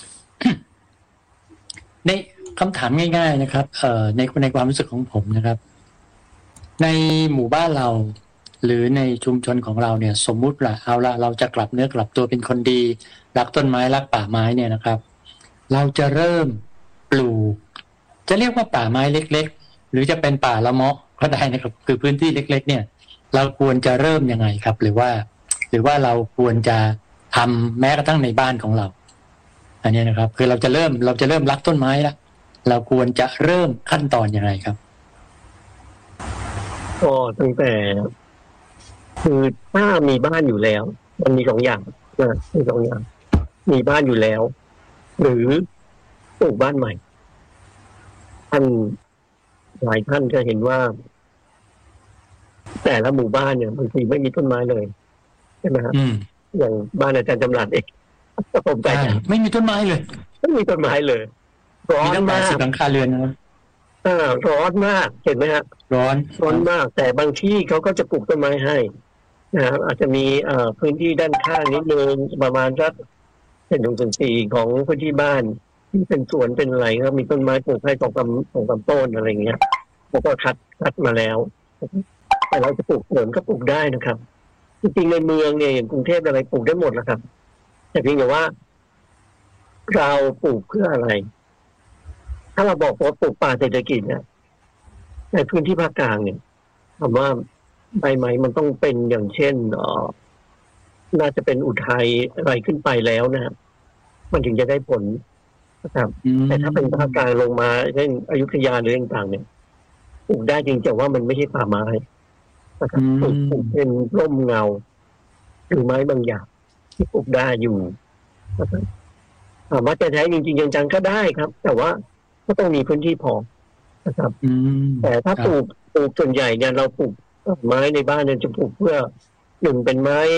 ในคำถามง่ายๆนะครับในความรู้สึกของผมนะครับในหมู่บ้านเราหรือในชุมชนของเราเนี่ยสมมุติว่าเอาละเราจะกลับเนื้อกลับตัวเป็นคนดีรักต้นไม้รักป่าไม้เนี่ยนะครับเราจะเริ่มปลูกจะเรียกว่าป่าไม้เล็กๆหรือจะเป็นป่าละเมาะก็ได้นะครับคือพื้นที่เล็กๆเนี่ยเราควรจะเริ่มยังไงครับหรือว่าเราควรจะทำแม้กระทั่งในบ้านของเราอันนี้นะครับคือเราจะเริ่มรักต้นไม้แล้วเราควรจะเริ่มขั้นตอนยังไงครับก็ตั้งแต่คือถ้ามีบ้านอยู่แล้วมันมี2 อย่างนะมี2 อย่างมีบ้านอยู่แล้วหรือปลูกบ้านใหม่ท่านหลายท่านจะเห็นว่าแต่ละหมู่บ้านเนี่ยบางทีไม่มีต้นไม้เลยใช่ไหมครับอย่างบ้านอาจารย์จำรัดเองผมใจไม่มีต้นไม้เลยไม่มีต้นไม้เลยร้อนมากหลังคาเรือนนะครับร้อนมากเห็นไหมฮะร้อนมากแต่บางที่เขาก็จะปลูกต้นไม้ให้นะครับอาจจะมีพื้นที่ด้านข้างนิดนึงประมาณสัก1/4ของพื้นที่บ้านที่เป็นสวนเป็นอะไรก็มีต้นไม้ปลูกให้2-3 ต้นอะไรเงี้ยแล้วก็คัดมาแล้วแต่เราจะปลูกสวนก็ปลูกได้นะครับจริงๆในเมืองเนี่ยอย่างกรุงเทพอะไรปลูกได้หมดแล้วครับแต่เพียงแต่ว่าเราปลูกเพื่ออะไรถ้าเราบอกว่าปลูกป่าเศรษฐกิจเนี่ยในพื้นที่ภาคกลางเนี่ยถามว่าใบไม้มันต้องเป็นอย่างเช่นน่าจะเป็นอุทัยอะไรขึ้นไปแล้วนะครับมันถึงจะได้ผลนะครับแต่ถ้าเป็นภาคกลางลงมาเช่นอยุธยาหรือต่างๆเนี่ยปลูกได้จริงแต่ว่ามันไม่ใช่ป่าไม้นะครับปลูกเป็นร่มเงาหรือไม้บางอย่างที่ปลูกได้อยู่นะครับถามว่าจะใช้จริงๆจังๆก็ได้ครับแต่ว่าก็ต้องมีพื้นที่พอนะครับแต่ถ้าปลูกส่วนใหญ่เนี่ยเราปลูกไม้ในบ้านเนี่ยจะปลูกเพื่อเป็นไม้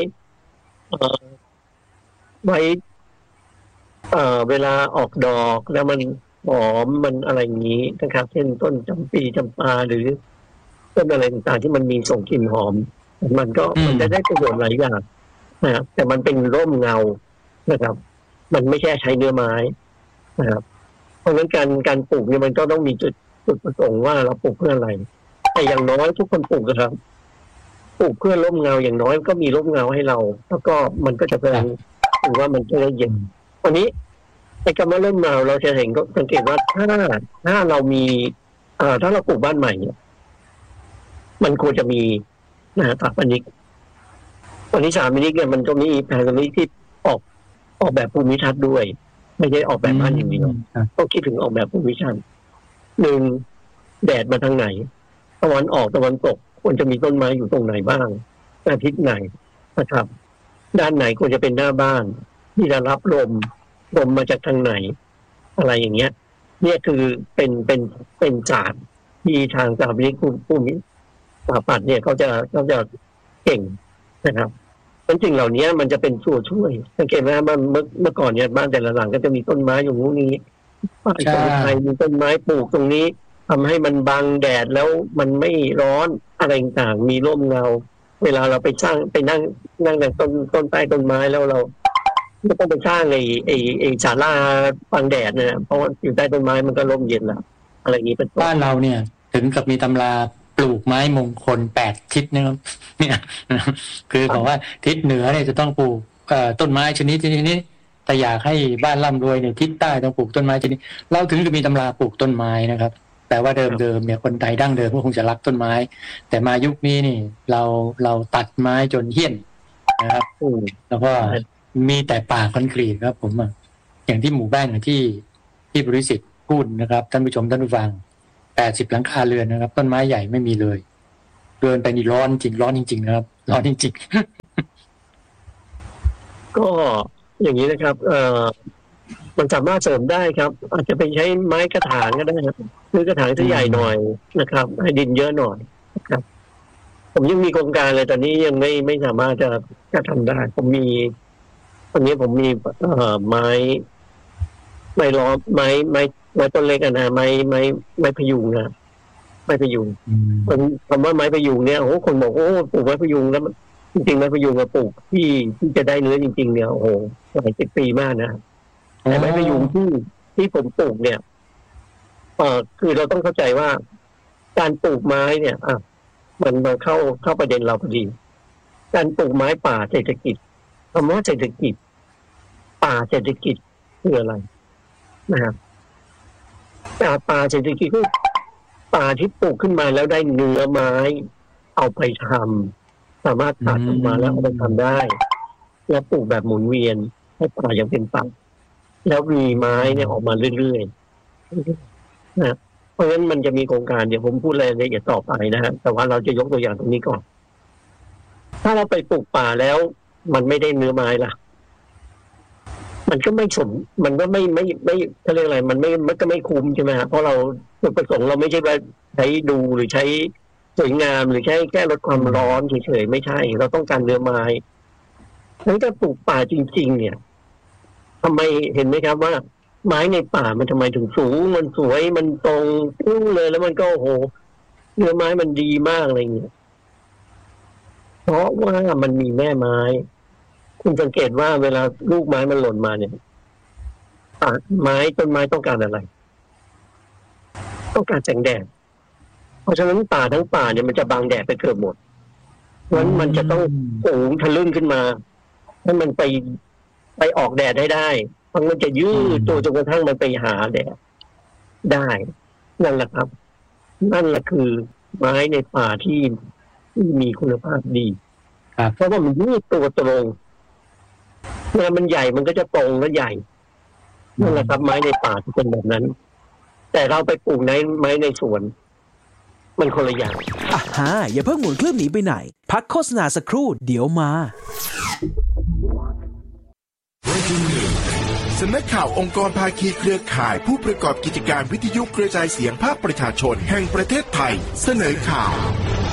เวลาออกดอกแล้วมันหอมมันอะไรอย่างนี้นะครับเช่นต้นจำปีจำปาหรือต้นอะไรต่างๆที่มันมีส่งกลิ่นหอมมันจะได้ประโยชน์หลายอย่างนะครับแต่มันเป็นร่มเงานะครับมันไม่ใช่ใช้เนื้อไม้นะครับเพราะฉะนั้นการปลูกเนี่ยมันก็ต้องมีจุดประสงค์ว่าเราปลูกเพื่ออะไรแต่อย่างน้อยทุกคนปลูกนะครับปลูกเพื่อร่มเงาอย่างน้อยก็มีร่มเงาให้เราแล้วก็มันก็จะเป็นหรือว่ามันจะได้เย็นวันนี้ไอ้คำว่าร่มเงาเราจะเห็นก็สังเกตว่าถ้าเรามีถ้าเราปลูกบ้านใหม่เนี่ยมันควรจะมีสถาปนิกวันนี้สถาปนิกเนี่ยมันก็มีสถาปนิกที่ออกแบบภูมิทัศน์ด้วยไม่ใช่ออกแบบบ้านอย่างเดียวต้องคิดถึงออกแบบภูมิทัศน์1แดดมาทางไหนตะวันออกตะวันตกควรจะมีต้นไม้อยู่ตรงไหนบ้างอาทิตย์ไหนนะครับด้านไหนควรจะเป็นหน้าบ้านที่จะรับลมมาจากทางไหนอะไรอย่างเงี้ยเนี่ยคือเป็นศาสตร์ที่ทางสถาปนิกภูมิสถาปัตย์เนี่ยเขาจะเก่งนะครับสิ่งเหล่านี้มันจะเป็นตัวช่วยสังเกตไหมว่าเมื่อก่อนเนี่ยบ้านแต่ละหลังก็จะมีต้นไม้อยู่ตรงนี้ป้ายไทยมีต้นไม้ปลูกตรงนี้ทำให้มันบังแดดแล้วมันไม่ร้อนอะไรต่างมีร่มเงาเวลาเราไปนั่งในต้นใต้ต้นไม้แล้วเราไม่ต้องไปสร้างไอ้ศาลาบังแดดนะเพราะว่าอยู่ใต้ต้นไม้มันก็ร่มเย็นแล้วอะไรอย่างนี้เป็นต้นบ้านเราเนี่ยถึงกับมีตำราปลูกไม้มงคล8 ทิศนะครับเนี่ยคือบอกว่าทิศเหนือเนี่ยจะต้องปลูกต้นไม้ชนิดนี้แต่อยากให้บ้านร่ำรวยเนี่ยทิศใต้ต้องปลูกต้นไม้ชนิดเราถึงจะมีตำราปลูกต้นไม้นะครับแต่ว่าเดิมเนี่ยคนไทยดั้งเดิมก็คงจะรักต้นไม้แต่มายุคนี้นี่เราตัดไม้จนเหี้ยนนะครับแล้วก็มีแต่ป่าคอนกรีตครับผมอย่างที่หมู่บ้านที่บริสิทธิ์พูดนะครับท่านผู้ชมท่านผู้ฟัง 80 หลังคาเรือนนะครับต้นไม้ใหญ่ไม่มีเลยเดินไปนี่ร้อนจริงนะครับร้อนจริงก็อย่างนี้นะครับมันสามารถเสริมได้ครับ อาจจะไปใช้ไม้กระถางก็ได้ครับคือกระถางที่ใหญ่หน่อยนะครับให้ดินเยอะหน่อยนะครับผมยังมีโครงการเลยตอนนี้ยังไม่สามารถจะทำได้ผมมีไม้ล้อมไม้ต้นเล็กนะไม้พยุงนะไม้พยุงคำว่าไม้พยุงเนี่ยโอ้คนบอกโอ้ปลูกไม้พยุงแล้วจริงๆไม้พยุงมาปลูกที่จะได้เนื้อจริงๆเนี่ยโอ้โหหลาย10 ปีมากนะแต่ไม้พยุงที่ผมปลูกเนี่ยคือเราต้องเข้าใจว่าการปลูกไม้เนี่ยมันเข้าประเด็นเราพอดีการปลูกไม้ป่าเศรษฐกิจคำว่าเศรษฐกิจป่าเศรษฐกิจคืออะไรนะครับป่าเศรษฐกิจคือป่าที่ปลูกขึ้นมาแล้วได้เนื้อไม้เอาไปทำสามารถตัดออกมาแล้วเอาไปทำได้และปลูกแบบหมุนเวียนให้ป่ายังเป็นป่าแล้วมีไม้เนี่ยออกมาเรื่อยๆนะเพราะฉะนั้นมันจะมีโครงการเดี๋ยวผมพูดรายละเอียดต่อไปนะฮะแต่ว่าเราจะยกตัวอย่างตรงนี้ก่อนถ้าเราไปปลูกป่าแล้วมันไม่ได้เนื้อไม้ล่ะมันก็ไม่สมมันก็ไม่เขาเรียกอะไรมันก็ไม่คุ้มใช่ไหมฮะเพราะเราจุดประสงค์เราไม่ใช่ว่าใช้ดูหรือใช้สวยงามหรือใช้แก้ลดความร้อนเฉยๆไม่ใช่เราต้องการเนื้อไม้ถ้าจะปลูกป่าจริงๆเนี่ยทำไมเห็นไหมครับว่าไม้ในป่ามันทำไมถึงสูงมันสวยมันตรงพุ่งเลยแล้วมันก็โอ้โหเนื้อไม้มันดีมากอะไรเงี้ยเพราะว่ามันมีแม่ไม้คุณสังเกตว่าเวลาลูกไม้มันหล่นมาเนี่ยต้นไม้ต้องการอะไรต้องการแสงแดดเพราะฉะนั้นป่าทั้งป่าเนี่ยมันจะบังแดดไปเกือบหมดเพราะฉะนั้นมันจะต้องสูงทะลึ่งขึ้นมาให้มันไปออกแดดได้มันจะยืดตัวจนกระทั่งมันไปหาแดดได้นั่นแหละครับนั่นแหละคือไม้ในป่าที่มีคุณภาพดีเพราะว่ามันยืดตัวตรงเมื่อมันใหญ่มันก็จะตรงและใหญ่นั่นแหละครับไม้ในป่าที่เป็นแบบนั้นแต่เราไปปลูกไม้ในสวนมันคนละอย่างอย่าเพิ่งหมุนเครื่องหนีไปไหนพักโฆษณาสักครู่เดี๋ยวมาสำนักข่าวองค์กรภาคีเครือข่ายผู้ประกอบกิจการวิทยุกระจายเสียงภาคประชาชนแห่งประเทศไทยเสนอข่าว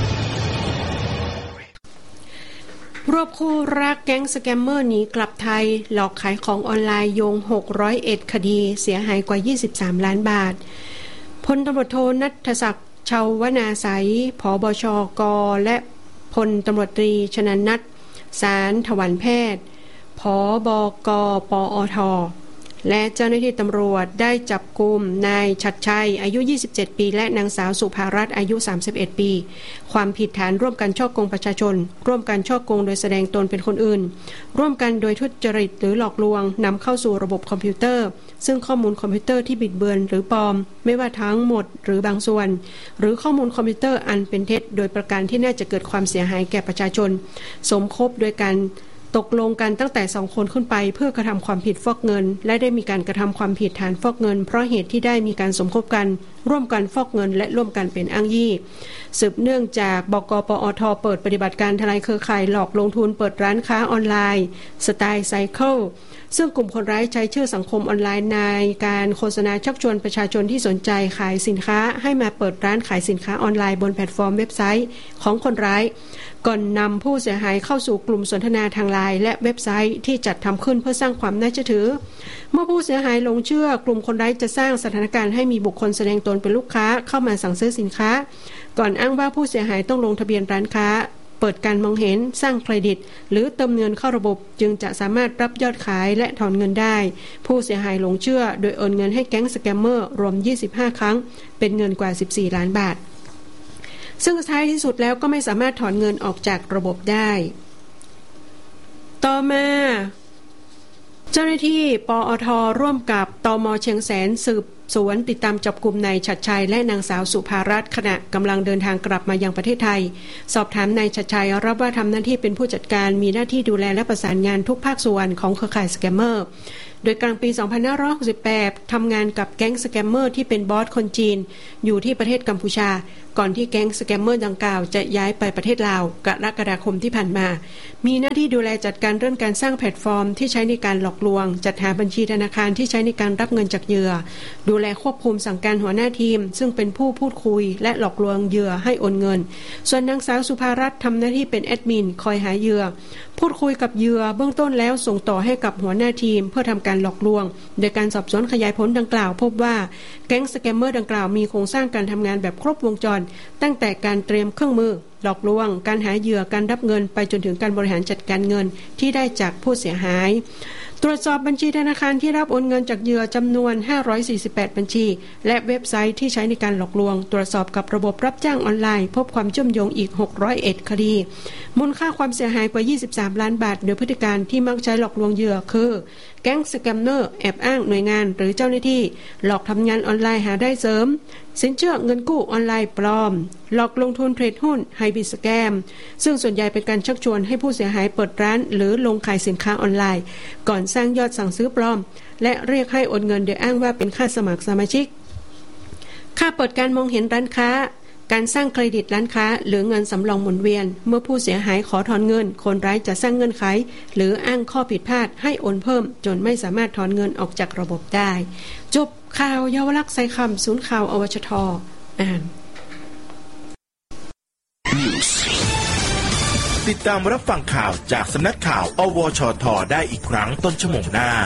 รวบคู่รักแก๊งสแกมเมอร์หนีกลับไทยหลอกขายของออนไลน์โยง601คดีเสียหายกว่า23ล้านบาทพลตำรวจโทณัฐศักดิ์ชาวนาไสผบชก.และพลตำรวจตรีชนันท์ นัท สารถวันแพทย์ผบก.ปอท.และเจ้าหน้าที่ตำรวจได้จับกุมนายชัดชัยอายุ27ปีและนางสาวสุภารัตน์อายุ31ปีความผิดฐานร่วมกันฉ้อโกงประชาชนร่วมกันฉ้อโกงโดยแสดงตนเป็นคนอื่นร่วมกันโดยทุจริตหรือหลอกลวงนำเข้าสู่ระบบคอมพิวเตอร์ซึ่งข้อมูลคอมพิวเตอร์ที่บิดเบือนหรือปลอมไม่ว่าทั้งหมดหรือบางส่วนหรือข้อมูลคอมพิวเตอร์อันเป็นเท็จโดยประการที่น่าจะเกิดความเสียหายแก่ประชาชนสมคบโดยการตกลงกันตั้งแต่2คนขึ้นไปเพื่อกระทำความผิดฟอกเงินและได้มีการกระทำความผิดฐานฟอกเงินเพราะเหตุที่ได้มีการสมคบกันร่วมกันฟอกเงินและร่วมกันเป็นอ้างยี่สืบเนื่องจากบก.ปอท.เปิดปฏิบัติการทลายเครือข่ายหลอกลงทุนเปิดร้านค้าออนไลน์สไตล์ไซเคิลซึ่งกลุ่มคนร้ายใช้ชื่อสังคมออนไลน์ในการโฆษณาชักชวนประชาชนที่สนใจขายสินค้าให้มาเปิดร้านขายสินค้าออนไลน์บนแพลตฟอร์มเว็บไซต์ของคนร้ายก่อนนำผู้เสียหายเข้าสู่กลุ่มสนทนาทางไลน์และเว็บไซต์ที่จัดทำขึ้นเพื่อสร้างความน่าเชื่อถือเมื่อผู้เสียหายหลงเชื่อกลุ่มคนร้ายจะสร้างสถานการณ์ให้มีบุคคลแสดงตนเป็นลูกค้าเข้ามาสั่งซื้อสินค้าก่อนอ้างว่าผู้เสียหายต้องลงทะเบียนร้านค้าเปิดการมองเห็นสร้างเครดิตหรือเติมเงินเข้าระบบจึงจะสามารถรับยอดขายและถอนเงินได้ผู้เสียหายหลงเชื่อโดยโอนเงินให้แก๊งสแกมเมอร์รวม25ครั้งเป็นเงินกว่า14ล้านบาทซึ่งท้ายที่สุดแล้วก็ไม่สามารถถอนเงินออกจากระบบได้ต่อมาเจ้าหน้าที่ปอท.ร่วมกับตม.เชียงแสนสืบสวนติดตามจับกุมนายชัดชัยและนางสาวสุภารัตน์ขณะกำลังเดินทางกลับมายังประเทศไทยสอบถามนายชัดชัยรับว่าทำหน้าที่เป็นผู้จัดการมีหน้าที่ดูแลและประสานงานทุกภาคส่วนของเครือข่ายสแกมเมอร์โดยกลางปี 2568 ทำงานกับแก๊งสแกมเมอร์ที่เป็นบอสคนจีนอยู่ที่ประเทศกัมพูชาก่อนที่แก๊งสแกมเมอร์ดังกล่าวจะย้ายไปประเทศลาวกรกฎาคมที่ผ่านมามีหน้าที่ดูแลจัดการเรื่องการสร้างแพลตฟอร์มที่ใช้ในการหลอกลวงจัดหาบัญชีธนาคารที่ใช้ในการรับเงินจากเหยื่อดูแลควบคุมสั่งการหัวหน้าทีมซึ่งเป็นผู้พูดคุยและหลอกลวงเหยื่อให้โอนเงินส่วนนางสาวสุภารัตน์ทำหน้าที่เป็นแอดมินคอยหาเหยื่อพูดคุยกับเหยื่อเบื้องต้นแล้วส่งต่อให้กับหัวหน้าทีมเพื่อทำการหลอกลวงโดยการสอบสวนขยายผลดังกล่าวพบว่าแก๊งสแกมเมอร์ดังกล่าวมีโครงสร้างการทำงานแบบครบวงจรตั้งแต่การเตรียมเครื่องมือหลอกลวงการหาเหยื่อการรับเงินไปจนถึงการบริหารจัดการเงินที่ได้จากผู้เสียหายตรวจสอบบัญชีธนาคารที่รับโอนเงินจากเหยื่อจำนวน548บัญชีและเว็บไซต์ที่ใช้ในการหลอกลวงตรวจสอบกับระบบรับจ้างออนไลน์พบความเชื่อมโยงอีก601คดีมูลค่าความเสียหายกว่า23ล้านบาทโดยพฤติการที่มักใช้หลอกลวงเหยื่อคือแก๊งสแกมเมอร์แอบอ้างหน่วยงานหรือเจ้าหน้าที่หลอกทำงานออนไลน์หาได้เสริมสินเชื่อเงินกู้ออนไลน์ปลอมหลอกลงทุนเทรดหุ้นไฮบริดสแกมซึ่งส่วนใหญ่เป็นการชักชวนให้ผู้เสียหายเปิดร้านหรือลงขายสินค้าออนไลน์ก่อนสร้างยอดสั่งซื้อปลอมและเรียกให้โอนเงินโดยอ้างว่าเป็นค่าสมัครสมาชิกค่าเปิดการมองเห็นร้านค้าการสร้างเครดิตร้านค้าหรือเงินสำรองหมุนเวียนเมื่อผู้เสียหายขอถอนเงินคนร้ายจะสร้างเงื่อนไขหรืออ้างข้อผิดพลาดให้โอนเพิ่มจนไม่สามารถถอนเงินออกจากระบบได้จบข่าวเยาวลักษณ์ไซคำศูนย์ข่าวอวชท.อ่านติดตามรับฟังข่าวจากสำนักข่าวอวชท.ได้อีกครั้งต้นชั่วโมงหน้า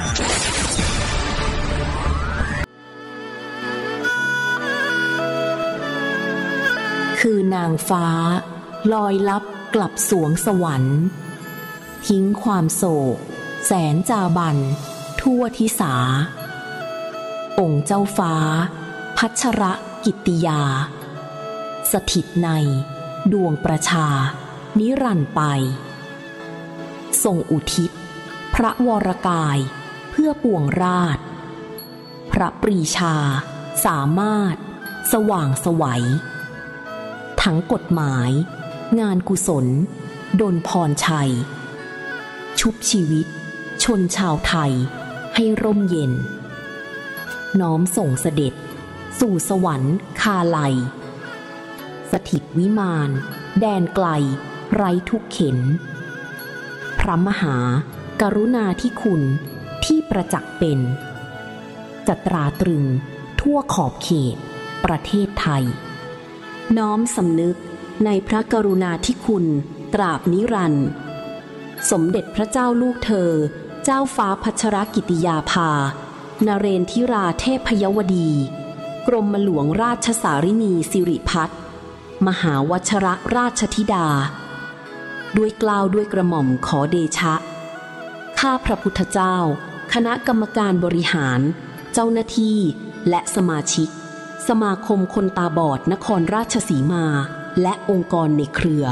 คือนางฟ้าลอยลับกลับสวงสวรรค์ทิ้งความโศกแสนจาบันทั่วทิสาองค์เจ้าฟ้าพัชรกิตติยาสถิตในดวงประชานิรันดร์ไปทรงอุทิศพระวรกายเพื่อปวงราชพระปรีชาสามารถสว่างไสวทั้งกฎหมายงานกุศลดลพรชัยชุบชีวิตชนชาวไทยให้ร่มเย็นน้อมส่งเสด็จสู่สวรรค์คาไลสถิตวิมานแดนไกลไร้ทุกเข็นพระมหากรุณาธิคุณที่ประจักษ์เป็นจะตราตรึงทั่วขอบเขตประเทศไทยน้อมสำนึกในพระกรุณาธิคุณตราบนิรันดร์สมเด็จพระเจ้าลูกเธอเจ้าฟ้าพัชรกิติยาภานเรนทิราเทพยวดีกรมหลวงราชสารินีสิริพัฒน์มหาวชรราชธิดาด้วยเกล้าด้วยกระหม่อมขอเดชะข้าพระพุทธเจ้าคณะกรรมการบริหารเจ้าหน้าที่และสมาชิกสมาคมคนตาบอดนครราชสีมาและองค์กรในเครือ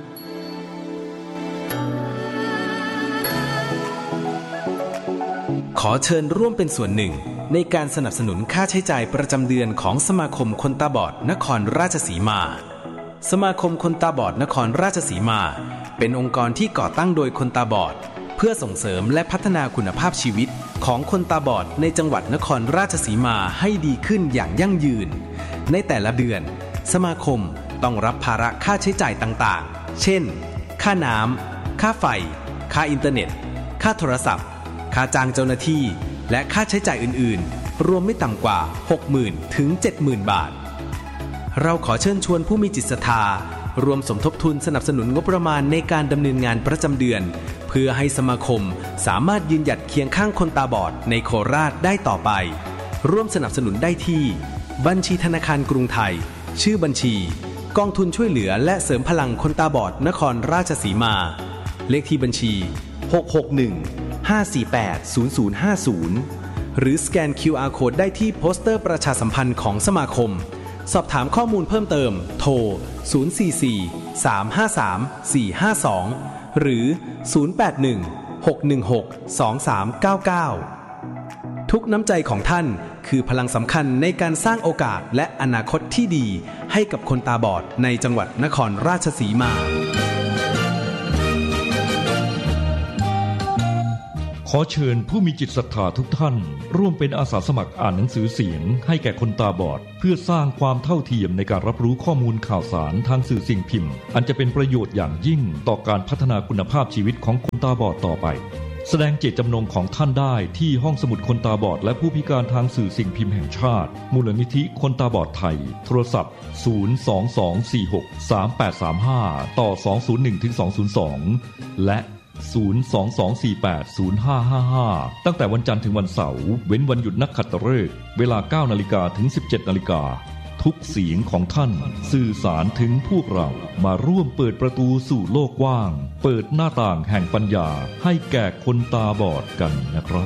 ขอเชิญร่วมเป็นส่วนหนึ่งในการสนับสนุนค่าใช้จ่ายประจำเดือนของสมาคมคนตาบอดนครราชสีมาสมาคมคนตาบอดนครราชสีมาเป็นองค์กรที่ก่อตั้งโดยคนตาบอดเพื่อส่งเสริมและพัฒนาคุณภาพชีวิตของคนตาบอดในจังหวัดนครราชสีมาให้ดีขึ้นอย่างยั่งยืนในแต่ละเดือนสมาคมต้องรับภาระค่าใช้จ่ายต่างๆเช่นค่าน้ำค่าไฟค่าอินเทอร์เน็ตค่าโทรศัพท์ค่าจ้างเจ้าหน้าที่และค่าใช้จ่ายอื่นๆรวมไม่ต่ำกว่า 60,000 ถึง 70,000 บาทเราขอเชิญชวนผู้มีจิตศรัทธารวมสมทบทุนสนับสนุนงบประมาณในการดำเนินงานประจำเดือนเพื่อให้สมาคมสามารถยืนหยัดเคียงข้างคนตาบอดในโคราชได้ต่อไปร่วมสนับสนุนได้ที่บัญชีธนาคารกรุงไทยชื่อบัญชีกองทุนช่วยเหลือและเสริมพลังคนตาบอดนครราชสีมาเลขที่บัญชี661-548-0050หรือสแกน QR Code ได้ที่โปสเตอร์ประชาสัมพันธ์ของสมาคมสอบถามข้อมูลเพิ่มเติมโทร044-353-452หรือ081-616-2399ทุกน้ำใจของท่านคือพลังสำคัญในการสร้างโอกาสและอนาคตที่ดีให้กับคนตาบอดในจังหวัดนครราชสีมาขอเชิญผู้มีจิตศรัทธาทุกท่านร่วมเป็นอาสาสมัครอ่านหนังสือเสียงให้แก่คนตาบอดเพื่อสร้างความเท่าเทียมในการรับรู้ข้อมูลข่าวสารทางสื่อสิ่งพิมพ์อันจะเป็นประโยชน์อย่างยิ่งต่อการพัฒนาคุณภาพชีวิตของคนตาบอดต่อไปแสดงเจตจำนงของท่านได้ที่ห้องสมุดคนตาบอดและผู้พิการทางสื่อสิ่งพิมพ์แห่งชาติมูลนิธิคนตาบอดไทยโทรศัพท์022463835ต่อ201-202และ022480555ตั้งแต่วันจันทร์ถึงวันเสาร์เว้นวันหยุดนักขัตฤกษ์เวลา 9:00 นถึง 17:00 นทุกเสียงของท่านสื่อสารถึงพวกเรามาร่วมเปิดประตูสู่โลกกว้างเปิดหน้าต่างแห่งปัญญาให้แก่คนตาบอดกันนะครับ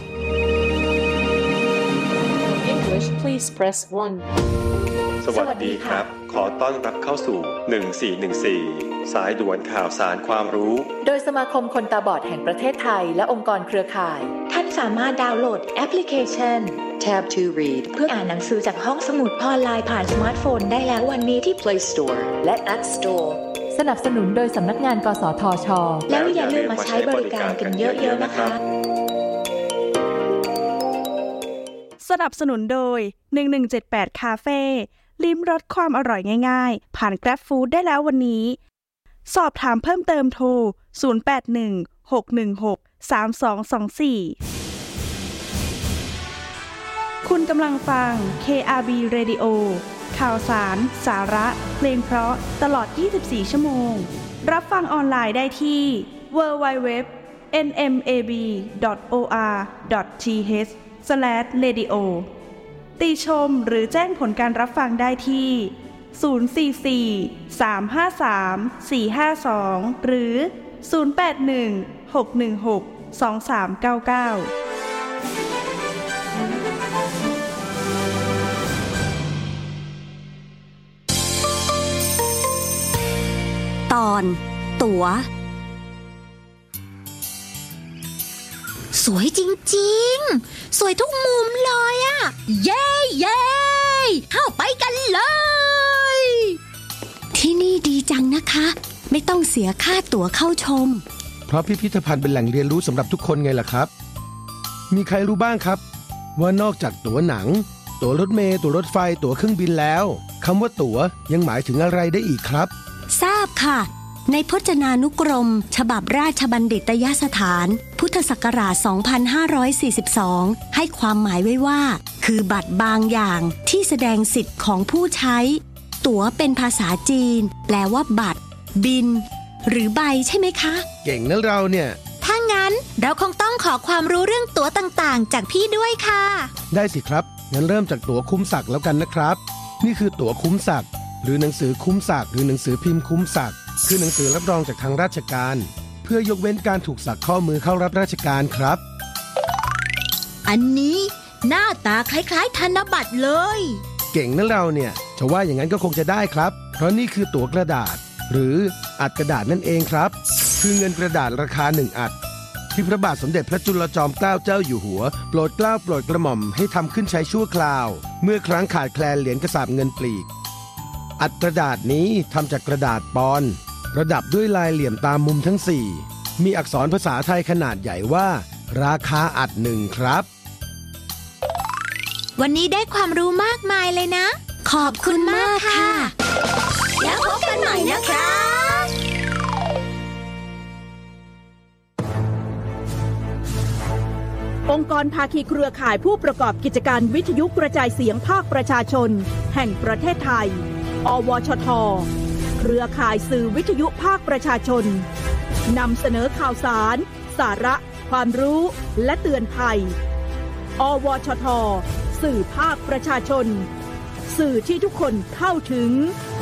English please press 1 สวัสดีครับขอต้อนรับเข้าสู่1414สายด่วนข่าวสารความรู้โดยสมาคมคนตาบอดแห่งประเทศไทยและองค์กรเครือข่ายท่านสามารถดาวน์โหลดแอปพลิเคชัน Tab to Read เพื่ออ่านหนังสือจากห้องสมุดออนไลน์ผ่านสมาร์ทโฟนได้แล้ววันนี้ที่ Play Store และ App Store สนับสนุนโดยสำนักงานกสทช.แล้วอย่าลืมมาใช้บริการกันเยอะๆนะคะสนับสนุนโดย1178คาเฟ่ลิ้มรสความอร่อยง่ายๆผ่าน Grab Food ได้แล้ววันนี้สอบถามเพิ่มเติมโทร0816163224คุณกำลังฟัง KRB Radio ข่าวสารสาระเพลงเพราะตลอด24ชั่วโมงรับฟังออนไลน์ได้ที่ www.nmab.or.th/radio ติชมหรือแจ้งผลการรับฟังได้ที่044-353-452หรือ081-616-2399 ตอนตั๋วสวยจริงๆสวยทุกมุมเลยอะเย้เย้เข้าไปกันเลยที่นี่ดีจังนะคะไม่ต้องเสียค่าตั๋วเข้าชมเพราะพิพิธภัณฑ์เป็นแหล่งเรียนรู้สำหรับทุกคนไงล่ะครับมีใครรู้บ้างครับว่านอกจากตั๋วหนังตั๋วรถเมล์ตั๋วรถไฟตั๋วเครื่องบินแล้วคำว่าตั๋วยังหมายถึงอะไรได้อีกครับทราบค่ะในพจนานุกรมฉบับราชบัณฑิตยสถานพุทธศักราช 2542 ให้ความหมายไว้ว่าคือบัตรบางอย่างที่แสดงสิทธิ์ของผู้ใช้ตั๋วเป็นภาษาจีนแปลว่าบัตรบินหรือใบใช่ไหมคะเก่งนะเราเนี่ยถ้างั้นเราคงต้องขอความรู้เรื่องตั๋วต่างๆจากพี่ด้วยค่ะได้สิครับงั้นเริ่มจากตั๋วคุ้มศักดิ์แล้วกันนะครับนี่คือตั๋วคุ้มศักดิ์หรือหนังสือคุ้มศักดิ์หรือหนังสือพิมพ์คุ้มศักดิ์คือหนังสือรับรองจากทางราชการเพื่อยกเว้นการถูกสักข้อมือเข้ารับราชการครับอันนี้หน้าตาคล้ายๆธนบัตรเลยเก่งนะเราเนี่ยจะว่าอย่างนั้นก็คงจะได้ครับเพราะนี่คือตั๋วกระดาษหรืออัดกระดาษนั่นเองครับคือเงินกระดาษราคา1อัดที่พระบาทสมเด็จพระจุลจอมเกล้าเจ้าอยู่หัวโปรดเกล้าโปรดกระหม่อมให้ทำขึ้นใช้ชั่วคราวเมื่อครั้งขาดแคลนเหรียญกระสาบเงินปลีกอัดกระดาษนี้ทำจากกระดาษปอนประดับด้วยลายเหลี่ยมตามมุมทั้ง4มีอักษรภาษาไทยขนาดใหญ่ว่าราคาอัด1ครับวันนี้ได้ความรู้มากมายเลยนะขอบคุณมากค่ะแล้วพบกันใหม่นะคะองค์กรภาคีเครือข่ายผู้ประกอบกิจการวิทยุกระจายเสียงภาคประชาชนแห่งประเทศไทยอวชท.เครือข่ายสื่อวิทยุภาคประชาชนนำเสนอข่าวสารสาระความรู้และเตือนภัยอวชท.สื่อภาคประชาชนสื่อที่ทุกคนเข้าถึง